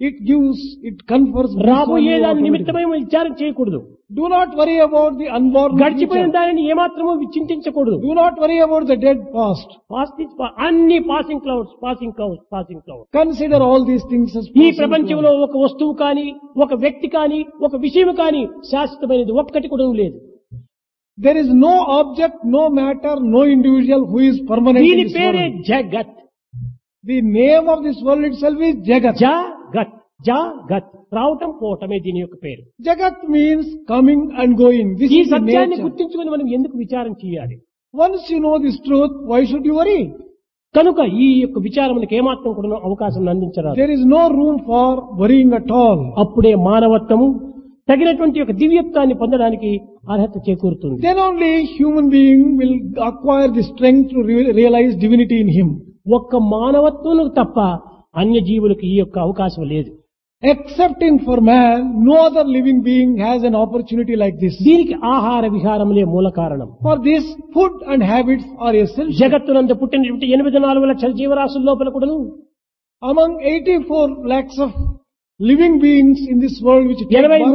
it confers bliss on రాబోయే you దాని automatically. నిమిత్తమై విచారం చేయకూడదు. Do not worry about the unborn గడిచిపోయిన future. దానిని ఏమాత్రమూ చింతించకూడదు. Do not worry about the dead past. అన్ని passing clouds, passing clouds, passing clouds. Consider all these things as ఈ passing ప్రపంచంలో clouds. ఒక వస్తువు కానీ, ఒక వ్యక్తి కానీ, ఒక విషయం కానీ శాశ్వతమైనది ఒక్కటి కూడా లేదు. There is no object, no matter, no individual who is permanent in దీని this పేరే world. జగత్. The name of this world itself is Jagat. జగత్, జగత్, రావటం పోవటమే దీని యొక్క పేరు. Jagat means coming and going. This ఈ is the సత్యాన్ని nature. గుర్తించుకొని మనం ఎందుకు విచారం చేయాలి? Once you know this truth, why should you worry? కనుక ఈ యొక్క విచారములకు ఏమాత్రం కూడా అవకాశం అందించరాదు. There is no room for worrying at all. అప్పుడే మానవత్వము తగినటువంటి ఒక దివ్యత్వాన్ని పొందడానికి అర్హత చేకూరుతుంది. Then only human being will acquire the strength to realize divinity in him. ఒక్క మానవత్వం తప్ప అన్య జీవులకు ఈ యొక్క అవకాశం లేదు. Excepting for man, no other living being has an opportunity like this. దీనికి ఆహార విహారములే మూల కారణం. For this, food and habits are essential. జగత్తునందు పుట్టినటువంటి 84 లక్షల జీవరాశుల లోపల కూడాను Among 84 lakhs of living beings in this world which take birth,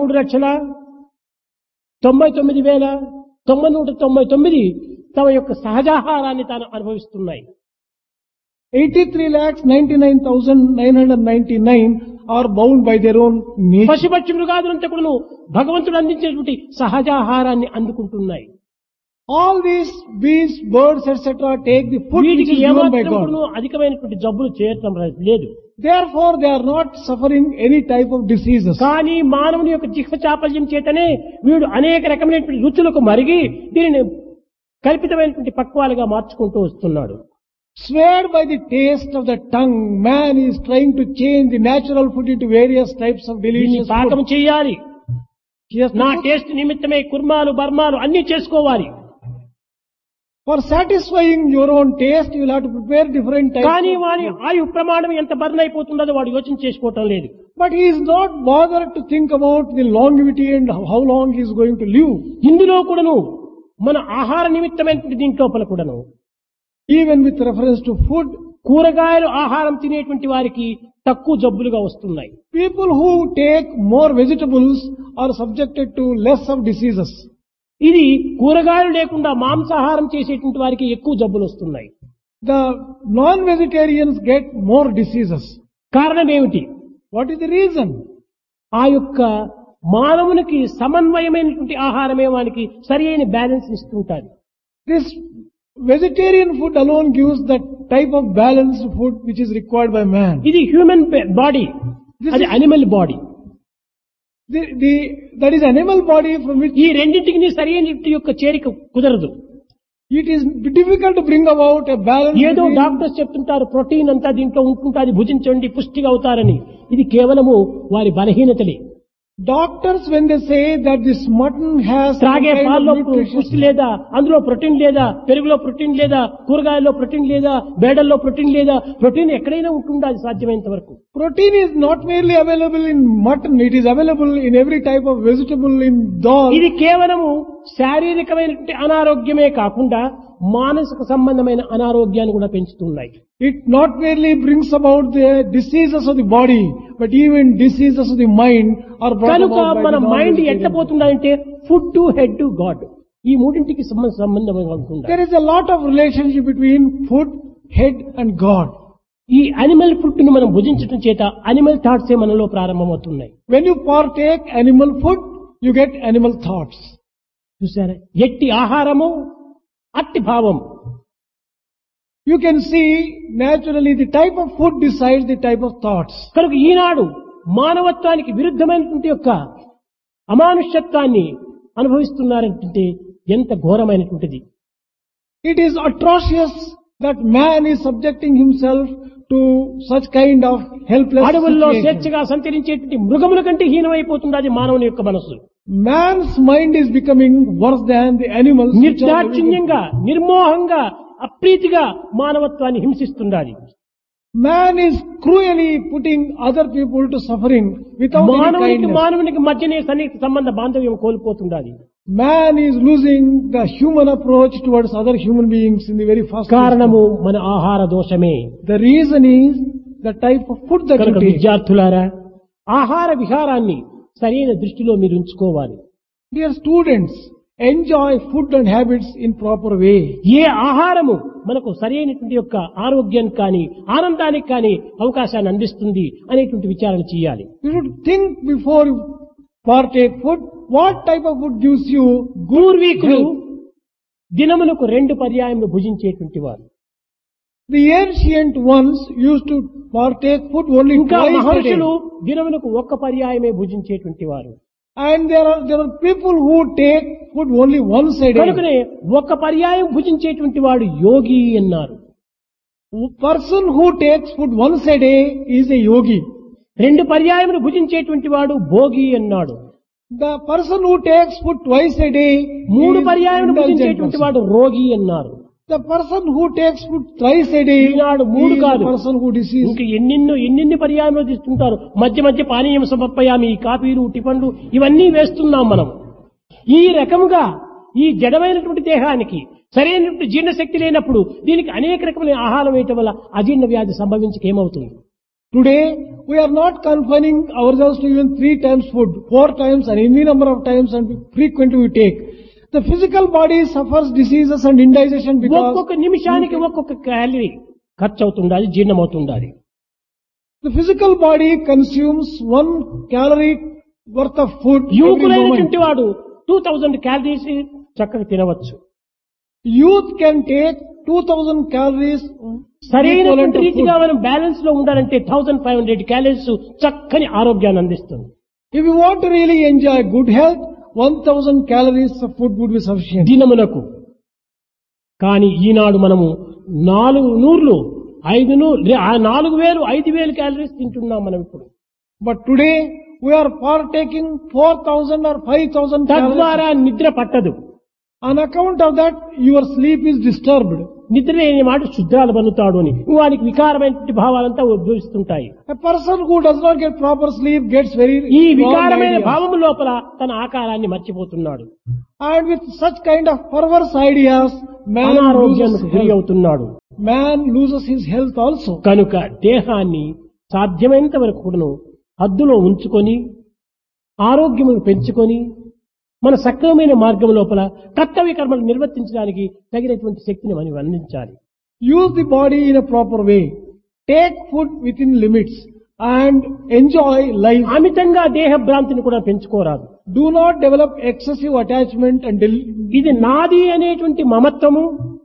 83,99,999 తమ యొక్క సహజాహారాన్ని తాను అనుభవిస్తున్నాయి. 83,99,999 are bound by their own nature. పశుపక్షి మృగాదులంతా కూడాను భగవంతుడు అందించేటువంటి సహజాహారాన్ని అందుకుంటున్నాయి. All these beasts, birds, etc. take the food which వీటికి is given by ఏమాత్రం God. కూడాను అధికమైనటువంటి జబ్బులు చేయటం లేదు. Therefore, they are not suffering any type of diseases. కానీ మానవుని యొక్క జిహ్వ చాపల్యం చేతనే వీడు అనేక రకమైనటువంటి రుచులకు మరిగి దీనిని కల్పితమైనటువంటి పక్వాలుగా మార్చుకుంటూ వస్తున్నాడు. Swayed by the taste of the tongue, man is trying to change the natural food into various types of దీన్ని delicious పాకం food. చేయాలి. Yes, నా టేస్ట్ నిమిత్తమే కుర్మాలు బర్మాలు అన్ని చేసుకోవాలి. for satisfying your own taste, you will have to prepare different types. కానీ of వారి food. ఆయు ప్రమాణం ఎంత బర్న్ అయిపోతుందో వాడు యోచన చేసుకోవటం లేదు. But he is not bothered to think about the longevity and how long he is going to live. ఇందులో కూడాను మన ఆహార నిమిత్తమైనటువంటి దీంట్లో కూడాను Even with reference to food, కూరగాయలు ఆహారం తినేటువంటి వారికి తక్కువ జబ్బులుగా వస్తున్నాయి. people who take more vegetables are subjected to less of diseases. ఇది కూరగాయలు లేకుండా మాంసాహారం చేసేటువంటి వారికి ఎక్కువ జబ్బులు వస్తున్నాయి. The non-vegetarians get more diseases. కారణం ఏమిటి? What is the reason? ఆ యొక్క మానవునికి సమన్వయమైనటువంటి ఆహారమే వానికి సరి అయిన బ్యాలెన్స్ ఇస్తుంటారు. This vegetarian food alone gives that type of balanced food which is required by man. ఇది హ్యూమన్ బాడీ, అది animal body. That is animal body from which ఈ రెండింటికి సరి అయిన యొక్క చేరిక కుదరదు. it is difficult to bring about a balance. ఏదో between- డాక్టర్స్ చెప్తుంటారు ప్రోటీన్ అంతా దీంట్లో ఉంటుంటుంది, భుజించండి పుష్టిగా అవుతారని. ఇది కేవలము వారి బలహీనతలే. Doctors, when they say that this mutton has some త్రాగే kind of పాల్లో nutrition, పుష్టి లేదా, అందులో ప్రోటీన్ లేదా, పెరుగులో ప్రోటీన్ లేదా, కూరగాయల్లో ప్రోటీన్ లేదా, బేడల్లో ప్రోటీన్ లేదా, ప్రోటీన్ ఎక్కడైనా ఉంటుందా అది సాధ్యమైనంత వరకు. protein is not merely available in mutton, it is available in every type of vegetable, in dal. ఇది కేవలము శారీరకమైనటువంటి అనారోగ్యమే కాకుండా మానసిక సంబంధమైన అనారోగ్యాన్ని కూడా పెంచుతున్నాయి. It not merely brings about the diseases of the body, but even diseases of the mind are brought కనుక about by మన the మైండ్ non-vegetarian. ఎట్లా పోతుందంటే food to head to God, ఈ మూడింటికి సంబంధంగా ఉంటుంది. There is a lot of relationship between food, head and God. ఈ అనిమల్ ఫుడ్ ను మనం భుజించడం చేత అనిమల్ థాట్సే మనలో ప్రారంభమవుతున్నాయి. When you partake animal food, you get animal thoughts. చూసారా, ఎట్టి ఆహారము అట్టి భావం. You can see naturally the type of food decides the type of thoughts. కనుక ఈనాడు మానవత్వానికి విరుద్ధమైనటువంటి యొక్క అమానుష్యత్వాన్ని అనుభవిస్తున్నారంటే ఎంత ఘోరమైనటువంటిది. It is atrocious that man is subjecting himself to such kind of helpless అడవుల్లో situation. స్వేచ్ఛగా సంచరించేటువంటి మృగముల కంటే హీనమైపోతున్నది మానవుని యొక్క మనస్సు. Man's mind is becoming worse than the animals. which are living in- నిర్దాక్షిణ్యంగా, నిర్మోహంగా, అప్రీతిగా మానవత్వాన్ని హింసిస్తున్నది. Man is cruelly putting other people to suffering without any మానవునికి kindness. మానవునికి మధ్యనే సన్నిహిత సంబంధ బాంధవ్యం కోల్పోతున్నది. Man is losing the human approach towards other human beings in the very first కారణము మన ఆహార దోషమే. instance. The reason is the type of food that కనుక you take. విద్యార్థులారా, ఆహార విహారాన్ని సరైన దృష్టిలో మీరు ఉంచుకోవాలి. Dear students, enjoy food and habits in proper way. ఏ ఆహారము మనకు సరైనటువంటి యొక్క ఆరోగ్యానికి కానీ ఆనందానికి కానీ అవకాశాన్ని అందిస్తుంది అనేటువంటి విచారణ చేయాలి. You should think before you partake food, what type of food gives you పూర్వీకులు health. దినములకు 2 పర్యాయములు భుజించేటువంటి వారు. The ancient ones used to partake food only ఇంకా twice a day. మహర్షులు దినములకు 1 పర్యాయమే భుజించేటువంటి వారు. And there are people who take food only once a day. కనుకనే 1 పర్యాయం భుజించేటువంటి వాడు యోగి అన్నారు. Person who takes food once a day is a yogi. 2 పర్యాయములు భుజించేటువంటి వాడు భోగి అన్నాడు. The person who takes food twice a day 3 is పర్యాయములు indulgent భుజించేటువంటి person. వాడు రోగి అన్నారు. The person who takes food thrice a day Eenadu 3 is కాదు, the person who disease. ఇంకా ఎన్ని పర్యాయములు తీసుకుంటారు. మధ్య మధ్య పానీయం సమర్పయామి, కాఫీలు, టిఫన్లు ఇవన్నీ వేస్తున్నాం మనం. ఈ రకముగా ఈ జడమైనటువంటి దేహానికి సరైనటువంటి జీర్ణశక్తి లేనప్పుడు దీనికి అనేక రకమైన ఆహారం వేయటం వల్ల అజీర్ణ వ్యాధి సంభవించక ఏమవుతుంది? Today we are not confining ourselves to even 3 times food, 4 times and any number of times and frequently we take. The physical body suffers diseases and indigestion because ఒక్కొక్క నిమిషానికి ఒక్కొక్క క్యాలరీ ఖర్చు అవుతుండాలి, జీర్ణమవుతుండాలి. the physical body consumes 1 calorie worth of food every moment. యువకులైనటువంటి వాడు 2000 క్యాలరీస్ చక్కగా తినవచ్చు. Youth can take 2000 calories equivalent సరైనటువంటి to రీతిగా food. మనం బ్యాలెన్స్ లో ఉండాలంటే 1500 క్యాలరీస్ చక్కని ఆరోగ్యాన్ని అందిస్తుంది. If you want to really enjoy good health, 1000 calories of food would be sufficient. దినమునకు. కానీ ఈనాడు మనము 400, 500, 4000, 5000 క్యాలరీస్ తింటున్నాం మనం ఇప్పుడు. But today we are partaking 4,000 or 5,000 calories. తద్వారా నిద్ర పట్టదు. On account of that, your sleep is disturbed. నిద్ర లేని మాట శుద్ధాలు బనుతాడు అని వానికి వికారమైన భావాలంతా ఉద్భవిస్తుంటాయి. A person who does not get proper sleep gets very ఈ wrong వికారమైన ideas. భావము లోపల తన ఆకారాన్ని మర్చిపోతున్నాడు. And with such kind of perverse ideas, అనారోగ్యానికి గురి అవుతున్నాడు. man loses his health also. కనుక దేహాన్ని సాధ్యమైనంత వరకు కూడాను హద్దులో ఉంచుకొని ఆరోగ్యమును పెంచుకొని మన సక్రమమైన మార్గం లోపల కర్తవ్య కర్మలు నిర్వర్తించడానికి తగినటువంటి శక్తిని మనం అందించాలి. Use the body in a proper way. Take food within limits and enjoy life. అమితంగా దేహ భ్రాంతిని కూడా పెంచుకోరాదు. Do not develop excessive attachment and ఇది నాది అనేటువంటి మమత్వము,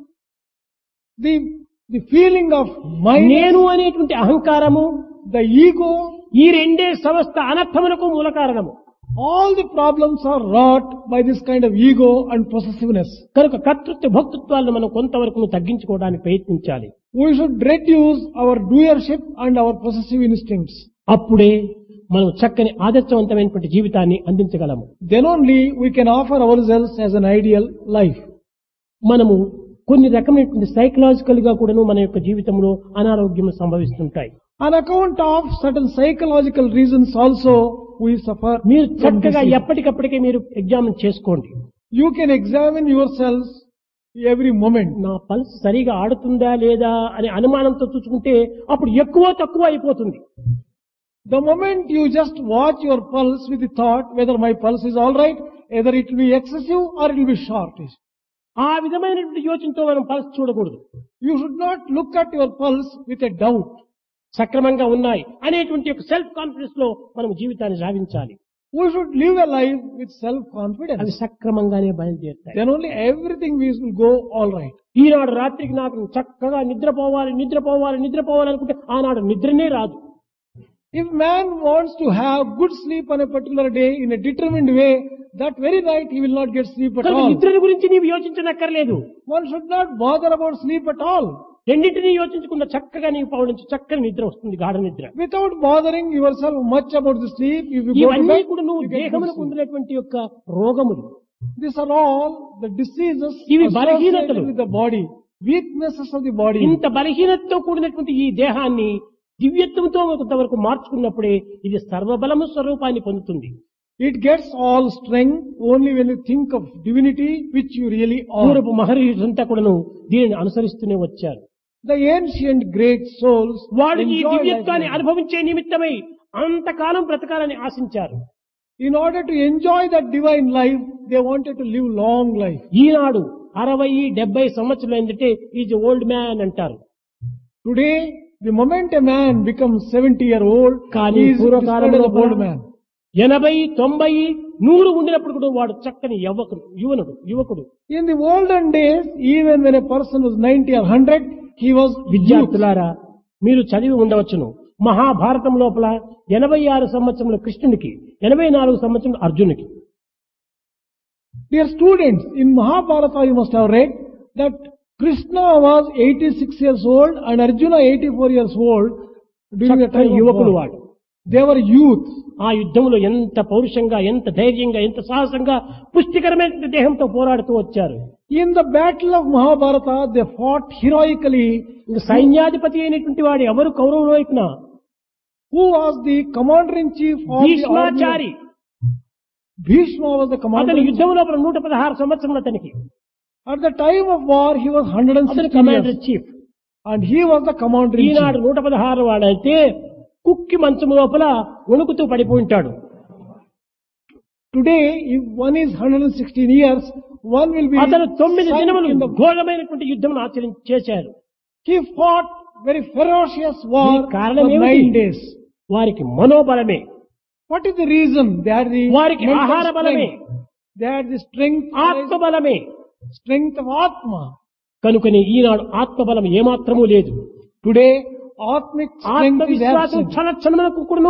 the feeling of mind, నేను అనేటువంటి అహంకారము, the ego. ఈ రెండే సమస్త అనర్థములకు మూల కారణము. All the problems are wrought by this kind of ego and possessiveness. కనుక కర్తృత్వ భోక్తృత్వాలను మనం కొంతవరకు తగ్గించుకోవడానికి ప్రయత్నించాలి. We should reduce our doership and our possessive instincts. అప్పుడే మనం చక్కని ఆదర్శవంతమైనటువంటి జీవితాన్ని అందించగలము. Then only we can offer ourselves as an ideal life. మనము కొన్ని రకమైనటువంటి సైకలాజికల్ గా కూడాను మన యొక్క జీవితంలో అనారోగ్యం సంభవిస్తుంటాయి. On account of certain psychological reasons also, we suffer. మీరు from చక్కగా disease. ఎప్పటికప్పటికే మీరు ఎగ్జామిన్ చేసుకోండి. You can examine yourselves every moment. నా పల్స్ సరిగా ఆడుతుందా లేదా అనే అనుమానంతో చూసుకుంటే అప్పుడు ఎక్కువ తక్కువ అయిపోతుంది. The moment you just watch your pulse with the thought whether my pulse is all right, either it will be excessive or it will be shortish. ఆ విధమైనటువంటి యోచనతో మనం పల్స్ చూడకూడదు. You should not look at your pulse with a doubt. సక్రమంగా ఉన్నాయి అనేటువంటి ఒక సెల్ఫ్ కాన్ఫిడెన్స్ లో మనం జీవితాన్ని సాగించాలి. We should live a life with అవి self-confidence. సక్రమంగానే బయలుదేరుతాయి. Then only everything will go all right. ఈనాడు రాత్రికి నాకు చక్కగా నిద్రపోవాలి అనుకుంటే ఆనాడు నిద్రనే రాదు. If man wants to have good sleep on a particular day in a determined way, that very night he will not get sleep at కనుక all. నిద్రని గురించి నీవు యోచించనక్కర్లేదు. One should not bother about sleep at all. రెండింటినీ యోచించకుండా చక్కగా నీవు పవడించి చక్కని నిద్ర వస్తుంది, గాఢ నిద్ర. Without bothering yourself much about the sleep, if you go to ఇవన్నీ bed, కూడా నువ్వు you get good దేహమునకు sleep. ఉండినటువంటి యొక్క రోగములు. These are all the diseases ఇవి associated బలహీనతలు. with the body, weaknesses of the body. ఇంత బలహీనతతో కూడినటువంటి ఈ దేహాన్ని దివ్యత్వంతో కొంతవరకు మార్చుకున్నప్పుడే ఇది సర్వబలము స్వరూపాన్ని పొందుతుంది. It gets all strength only when you think of divinity, which you really are. పూర్వపు మహర్షులంతా కూడాను దీనిని అనుసరిస్తూనే వచ్చారు. The ancient great souls వాళ్ళు ఈ enjoy దివ్యత్వాన్ని life. అనుభవించే నిమిత్తమై అంతకాలం బ్రతకాలని ఆశించారు. In order to enjoy that divine life, they wanted to live long life. ఈనాడు 60-70 సంవత్సరాలు ఏంటంటే ఈజ్ ఓల్డ్ మ్యాన్ అంటారు. Today, the moment a man becomes 70-year-old, కానీ he is described as పూర్వకాలంలో an old man. 80, 90, 100 ఉండినప్పుడు కూడా వాడు చక్కని యువకుడు. In the olden days, even when a person was 90 or 100, he was youth. విద్యార్థులారా, మీరు చదివి ఉండవచ్చును. మహాభారతం లోపల 86 సంవత్సరముల కృష్ణునికి, 84 సంవత్సరముల అర్జునునికి. Dear students, in Mahabharata you must have read that Krishna was 86 years old and Arjuna 84 years old during the time of యువకుడు war. వాడు. They were youth. ఆ యుద్ధంలో ఎంత పౌరుషంగా, ఎంత ధైర్యంగా, ఎంత సాహసంగా, పుష్టికరమైన దేహంతో పోరాడుతూ వచ్చారు. In the battle of Mahabharata, they fought heroically. ఇంక సైన్యాధిపతి అయినటువంటి వాడు ఎవరు కౌరవుల వైపున? Who was the commander-in-chief of the army? Bhishmachari. Bhishma was the అతని commander. యుద్ధం లోపల 116 సంవత్సరములు అతనికి. At the time of war, he was అతని 160 commander years. Chief. And he was the commander-in-chief. ఈనాడు 116 వాడైతే కుక్కి మంచం లోపల వణుకుతూ పడిపోయింటాడు. Today, if one is 116 years, one will be అతను 9 sunk దినములు in the... ఘోరమైనటువంటి యుద్ధం చేశారు. He fought very ferocious war ఈ for కారణం 9 ఏమిటి? days. వారికి మనోబలమే, What is the reason? They had the వారికి mental ఆహార బలమే, strength. They had the ఆత్మబలమే. strength of Atma. కనుకని ఈనాడు ఆత్మబలం ఏమాత్రమూ లేదు. Today, Atmic strength is ఆత్మవిశ్వాసం absent. క్షణములకు కూడాను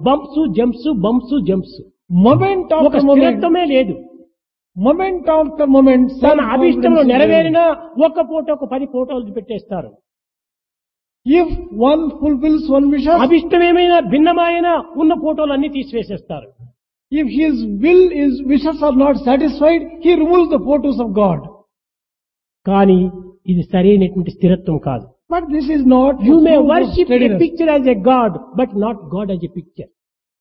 బంప్స్ జంప్స్. Moment ఒక after moment, స్థిరత్వమే లేదు. moment after moment, తన అభిష్టంలో self-confidence is there. నెరవేరినా ఒక్క ఫోటోకు 10 ఫోటోలు పెట్టేస్తారు. If one fulfills one wishes, అభిష్టమేమైనా భిన్నమైన ఉన్న ఫోటోలన్నీ తీసివేసేస్తారు. if his wishes are not satisfied, he removes the photos of God. కానీ ఇది సరైనటువంటి స్థిరత్వం కాదు. But this is not You may proof of worship a steadiness. picture as a god, but not God as a picture.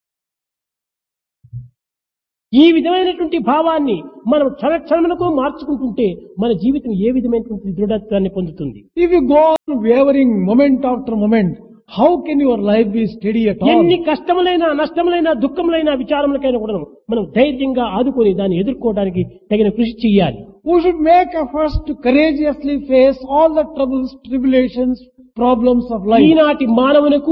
ఈ విధమైనటువంటి భావాన్ని మనం క్షణక్షణములకు మార్చుకుంటుంటే మన జీవితం ఏ విధమైనటువంటి దృఢత్వాన్ని పొందుతుంది. If you go on wavering moment after moment, how can your life be steady at all? ఎన్ని కష్టములైనా నష్టములైనా దుఃఖములైనా విచారములకైనా కూడా మనం ధైర్యంగా ఆదుకొని దాన్ని ఎదుర్కోవడానికి తగిన కృషి చేయాలి. We should make efforts to courageously face all the troubles, tribulations, problems of life. ఈనాటి మానవులకు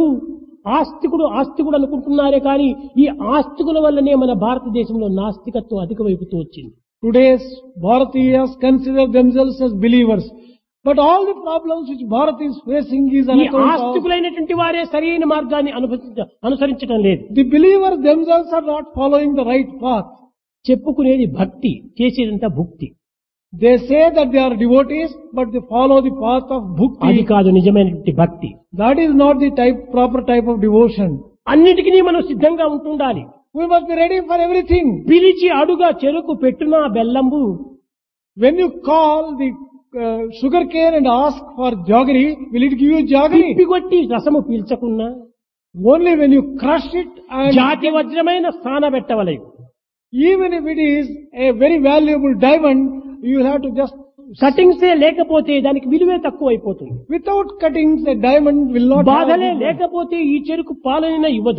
ఆస్తికుడు అనుకుంటున్నారే కానీ ఈ ఆస్తికుల వల్లనే మన భారతదేశంలో నాస్తికత్వం అధికమైపుతూ వచ్చింది. Today's Bharatiyas consider themselves as believers. But all the problems which Bharat is facing is on ఈ account of ఆస్తికులైనటువంటి వారే సరైన మార్గాన్ని అనుసరించడం లేదు. the believers themselves are not following the right path. చెప్పుకునేది భక్తి, చేసేదంతా భుక్తి. They say that they are devotees, but they follow the path of అది bhakti. కాదు నిజమైనటువంటి భక్తి. That is not the proper type of devotion. అన్నిటికీ మనం సిద్ధంగా ఉంటుండాలి. We must be ready for everything. పిలిచి అడుగా చెరుకు పెట్టునా బెల్లంబు. When you call the sugar cane and ask for jaggery, will it give you jaggery? తిప్పికొట్టి రసము పీల్చకున్నా Only when you crush it and జాతి వజ్రమైన స్థాన పెట్టవలయు. even if it is a very valuable diamond, you will have to just, కటింగ్సే లేకపోతే దానికి విలువే తక్కువ అయిపోతుంది. without cuttings, a diamond will not have బాధలే value. లేకపోతే ఈ చెరుకు పాలైనా ఇవ్వదు.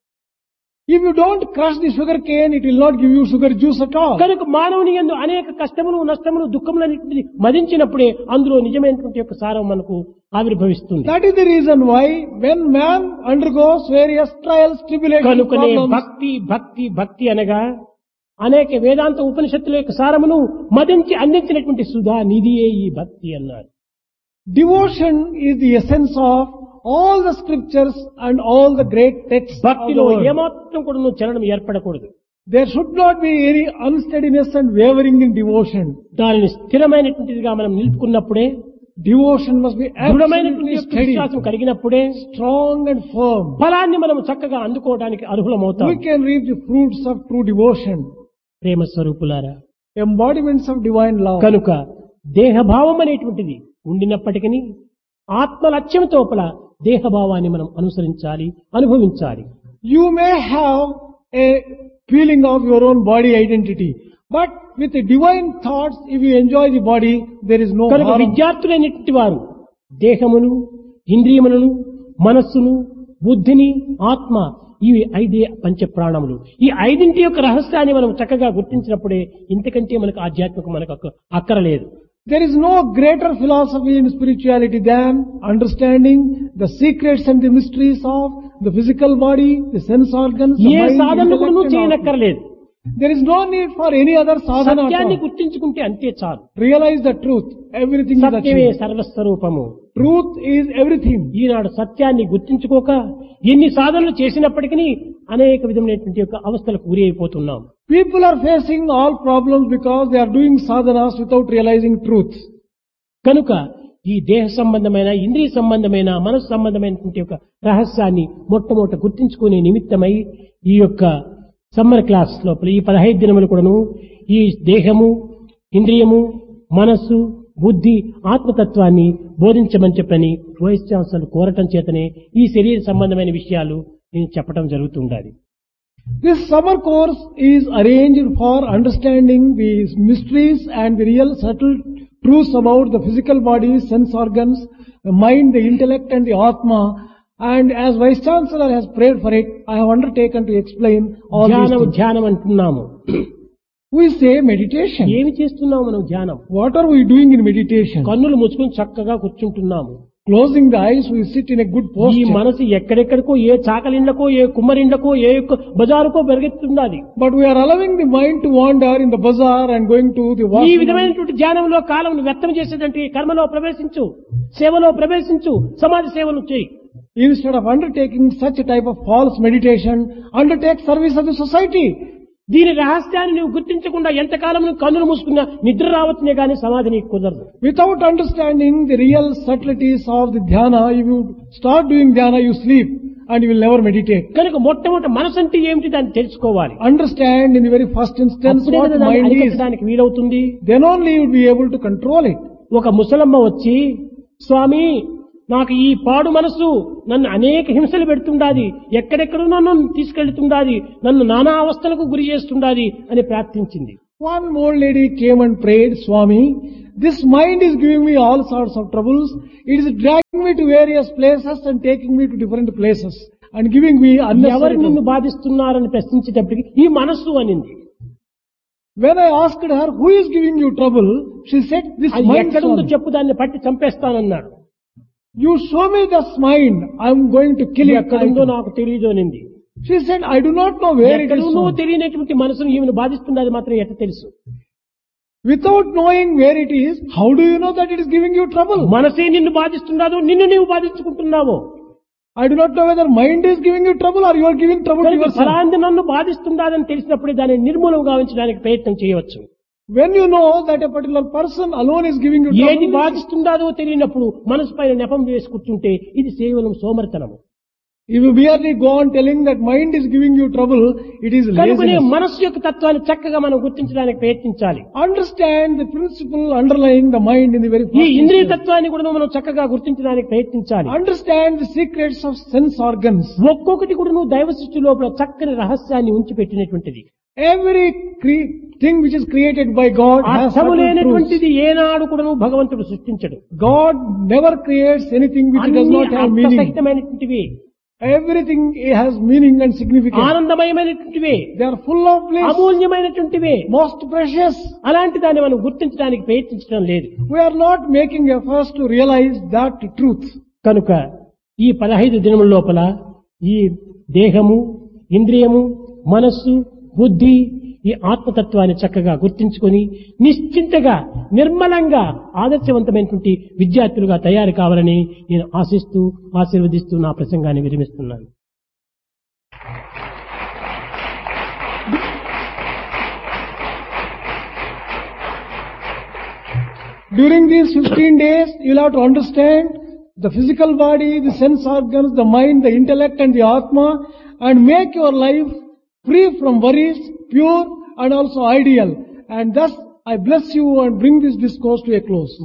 If you don't crush the sugar cane, it will not give you sugar juice at all. కనుక మానవుని యందు అనేక కష్టములు నష్టములు దుఃఖములన్నింటినీ మదించినప్పుడే అందులో నిజమైనటువంటి యొక్క సారం మనకు ఆవిర్భవిస్తుంది. That is the reason why when man undergoes various trials, tribulations, కనుకనే problems, భక్తి భక్తి భక్తి అనగా అనేక వేదాంత ఉపనిషత్తుల యొక్క సారమును మదించి అందించినటువంటి సుధా నిధియే ఈ భక్తి అన్నారు. devotion is the essence of all the scriptures and all the great texts of the భక్తిలో world. ఏమాత్రం కూడా చలనం ఏర్పడకూడదు. There should not be any unsteadiness and wavering in devotion. దానిని స్థిరమైనటువంటిదిగా మనం నిలుపుకున్నప్పుడే, Devotion must be దృఢమైనటువంటి absolutely యొక్క steady, విశ్వాసం కలిగినప్పుడే strong and firm. ఫలాన్ని మనం చక్కగా అందుకోవడానికి అర్హులమవుతాం. We can reap the fruits of true devotion, ప్రేమ స్వరూపులారా, embodiments of divine love. కనుక దేహభావం అనేటువంటిది ఉండినప్పటికీ ఆత్మ లక్ష్యం తోపల దేహభావాన్ని మనం అనుసరించాలి, అనుభవించాలి. You may have a feeling of your own body identity, but with the divine thoughts, if you enjoy the body, there is no కనుక harm. విద్యార్థులైనటువంటి వారు దేహమును, ఇంద్రియములను, మనస్సును, బుద్ధిని, ఆత్మ ఇవి 5 పంచ ప్రాణములు. ఈ 5 యొక్క రహస్యాన్ని మనం చక్కగా గుర్తించినప్పుడే ఇంతకంటే మనకు ఆధ్యాత్మికం మనకు అక్కరలేదు. There is no greater philosophy in spirituality than understanding the secrets and the mysteries of the physical body, the sense organs, the A mind, సాధనలు కూడా intellect and all. చేయనక్కర్లేదు. There is no need for any other sadhana at సత్యాన్ని all. గుర్తించుకుంటే అంతే చాలు. Realize the truth. Everything is సత్యమే achieved. సర్వస్వరూపము. Truth is everything. ఈనాడు సత్యాన్ని గుర్తించుకోక ఎన్ని సాధనలు చేసినప్పటికీ అనేక విధమైనటువంటి యొక్క అవస్థలకు గురి అయిపోతున్నాం. People are facing all problems because they are doing sadhanas without realizing truth. కనుక ఈ దేహ సంబంధమైన, ఇంద్రియ సంబంధమైన, మనసు సంబంధమైనటువంటి యొక్క రహస్యాన్ని మొట్టమొదట గుర్తించుకునే నిమిత్తమై ఈ యొక్క సమ్మర్ క్లాస్ లోపల ఈ 15 దినములు కూడాను ఈ దేహము, ఇంద్రియము, మనస్సు, బుద్ధి, ఆత్మతత్వాన్ని బోధించమని చెప్పని వైస్ ఛాన్సలర్ కోరటం చేతనే ఈ శరీర సంబంధమైన విషయాలు నేను చెప్పడం జరుగుతుండాలి. This summer course is arranged for understanding the mysteries and the real subtle truths about the physical body, sense organs, the mind, the intellect and the Atma. And as Vice Chancellor has prayed for it, I have undertaken to explain all these ధ్యానం things. ధ్యానం అంటున్నాము. We say meditation. ఏమి చేస్తున్నాము మనం ధ్యానం? What are we doing in meditation? కన్నులు మూసుకుని చక్కగా కూర్చుంటున్నాము. Closing the eyes, we sit in a good ఈ posture. మనసు ఎక్కడెక్కడికో ఏ చాకలిండ్లకో ఏ కుమ్మరిండ్లకో ఏ బజారుకో పెరిగెత్తుండాలి. But we are allowing the mind to wander in the bazaar and going to the ఈ washroom. విధమైనటువంటి ధ్యానంలో కాలం వ్యర్థం చేసేదంటే కర్మలో ప్రవేశించు, సేవలో ప్రవేశించు, సమాజ సేవను చేయి. Instead of undertaking such a type of false meditation, undertake service of the society. దీని రహస్యాన్ని నువ్వు గుర్తించకుండా ఎంతకాలం నువ్వు కన్నులు మూసుకున్నా నిద్ర రావచ్చునే కానీ సమాధి నీకు కుదరదు. Without understanding the real subtleties of the dhyana, if you start doing dhyana, you sleep and you will never meditate. కనుక మొట్టమొదటి మనసు అంటే ఏమిటి దాన్ని తెలుసుకోవాలి. Understand in the very first instance అప్పుడే what కదా దాన్ని mind is. అరికట్టడానికి వీలవుతుంది. Then only you will be able to control it. ఒక ముసలమ్మ వచ్చి, స్వామి నాకు ఈ పాడు మనసు నన్ను అనేక హింసలు పెడుతుండాది, ఎక్కడెక్కడో నన్ను తీసుకెళ్తుండాది, నన్ను నానా అవస్థలకు గురి చేస్తుండాది అని ప్రార్థించింది. One old lady came and prayed, Swami, this mind is giving me all sorts of troubles. It is dragging me to various places and taking me to different places and giving me ఎవరు unnecessary నిన్ను trouble. బాధిస్తున్నారని ప్రశ్నించేటప్పటికి ఈ మనస్సు అనింది. When I asked her, who is giving you trouble? She said, this అది mind. ఎక్కడుందో Swami. చెప్పు, దాన్ని పట్టి చంపేస్తానన్నాడు. You show me this mind, I am going to kill it. ఎక్కడుందో నాకు తెలియదు అనింది. She said, I do not know where it is. ఎక్కడుందో Swami. తెలియనటువంటి మనసును ఈమెను బాధిస్తున్నది మాత్రం ఎట్ట తెలుసు? Without knowing where it is, how do you know that it is giving you trouble? మనసే నిన్ను బాధిస్తున్నాదో నిన్ను నీవు బాధించుకుంటున్నావో? I do not know whether mind is giving you trouble or you are giving trouble to కనుక yourself. ఫలాంది నన్ను బాధిస్తుందాదని తెలిసినప్పుడే దాన్ని నిర్మూలం గావించడానికి ప్రయత్నం చేయవచ్చు. When you know that a particular person alone is giving you ఏది trouble, బాధిస్తుందాదో తెలియనప్పుడు మనసు పైన నెపం వేసి కూర్చుంటే ఇది కేవలం సోమరితనము. if you merely go on telling that mind is giving you trouble, it is కనుకనే laziness. మనస్సు యొక్క తత్వాన్ని చక్కగా మనం గుర్తించడానికి ప్రయత్నించాలి. Understand the principle underlying the mind in the very ఈ first ఇంద్రియ instance. తత్వాన్ని కూడా మనం చక్కగా గుర్తించడానికి ప్రయత్నించాలి. Understand the secrets of sense organs. ఒక్కొక్కటి కూడా నువ్వు దైవ సృష్టి లోపల చక్కని రహస్యాన్ని ఉంచి పెట్టినటువంటిది. Every thing which is created by God has అర్థము certain truths. లేనటువంటిది ఏనాడు కూడా నువ్వు భగవంతుడు సృష్టించడు. God never creates anything which does అన్ని not have meaning. అర్థసహితమైనటువంటివి, Everything has meaning and significance. ఆనందమయమైనటువంటివి, They are full of bliss, అమూల్యమైనటువంటివి. most precious. అలాంటి దాన్ని మనం గుర్తించడానికి ప్రయత్నించడం లేదు. We are not making efforts to realize that truth. కనుక ఈ 15 దినముల లోపల ఈ దేహము, ఇంద్రియము, మనస్సు, బుద్ధి, ఈ ఆత్మతత్వాన్ని చక్కగా గుర్తించుకొని నిశ్చింతగా నిర్మలంగా ఆదర్శవంతమైనటువంటి విద్యార్థులుగా తయారు కావాలని నేను ఆశిస్తూ ఆశీర్వదిస్తూ నా ప్రసంగాన్ని విరమిస్తున్నాను. During these 15 days, you will have to understand the physical body, the sense organs, the mind, the intellect and the Atma, and make your life free from worries, pure and also ideal. And thus, I bless you and bring this discourse to a close.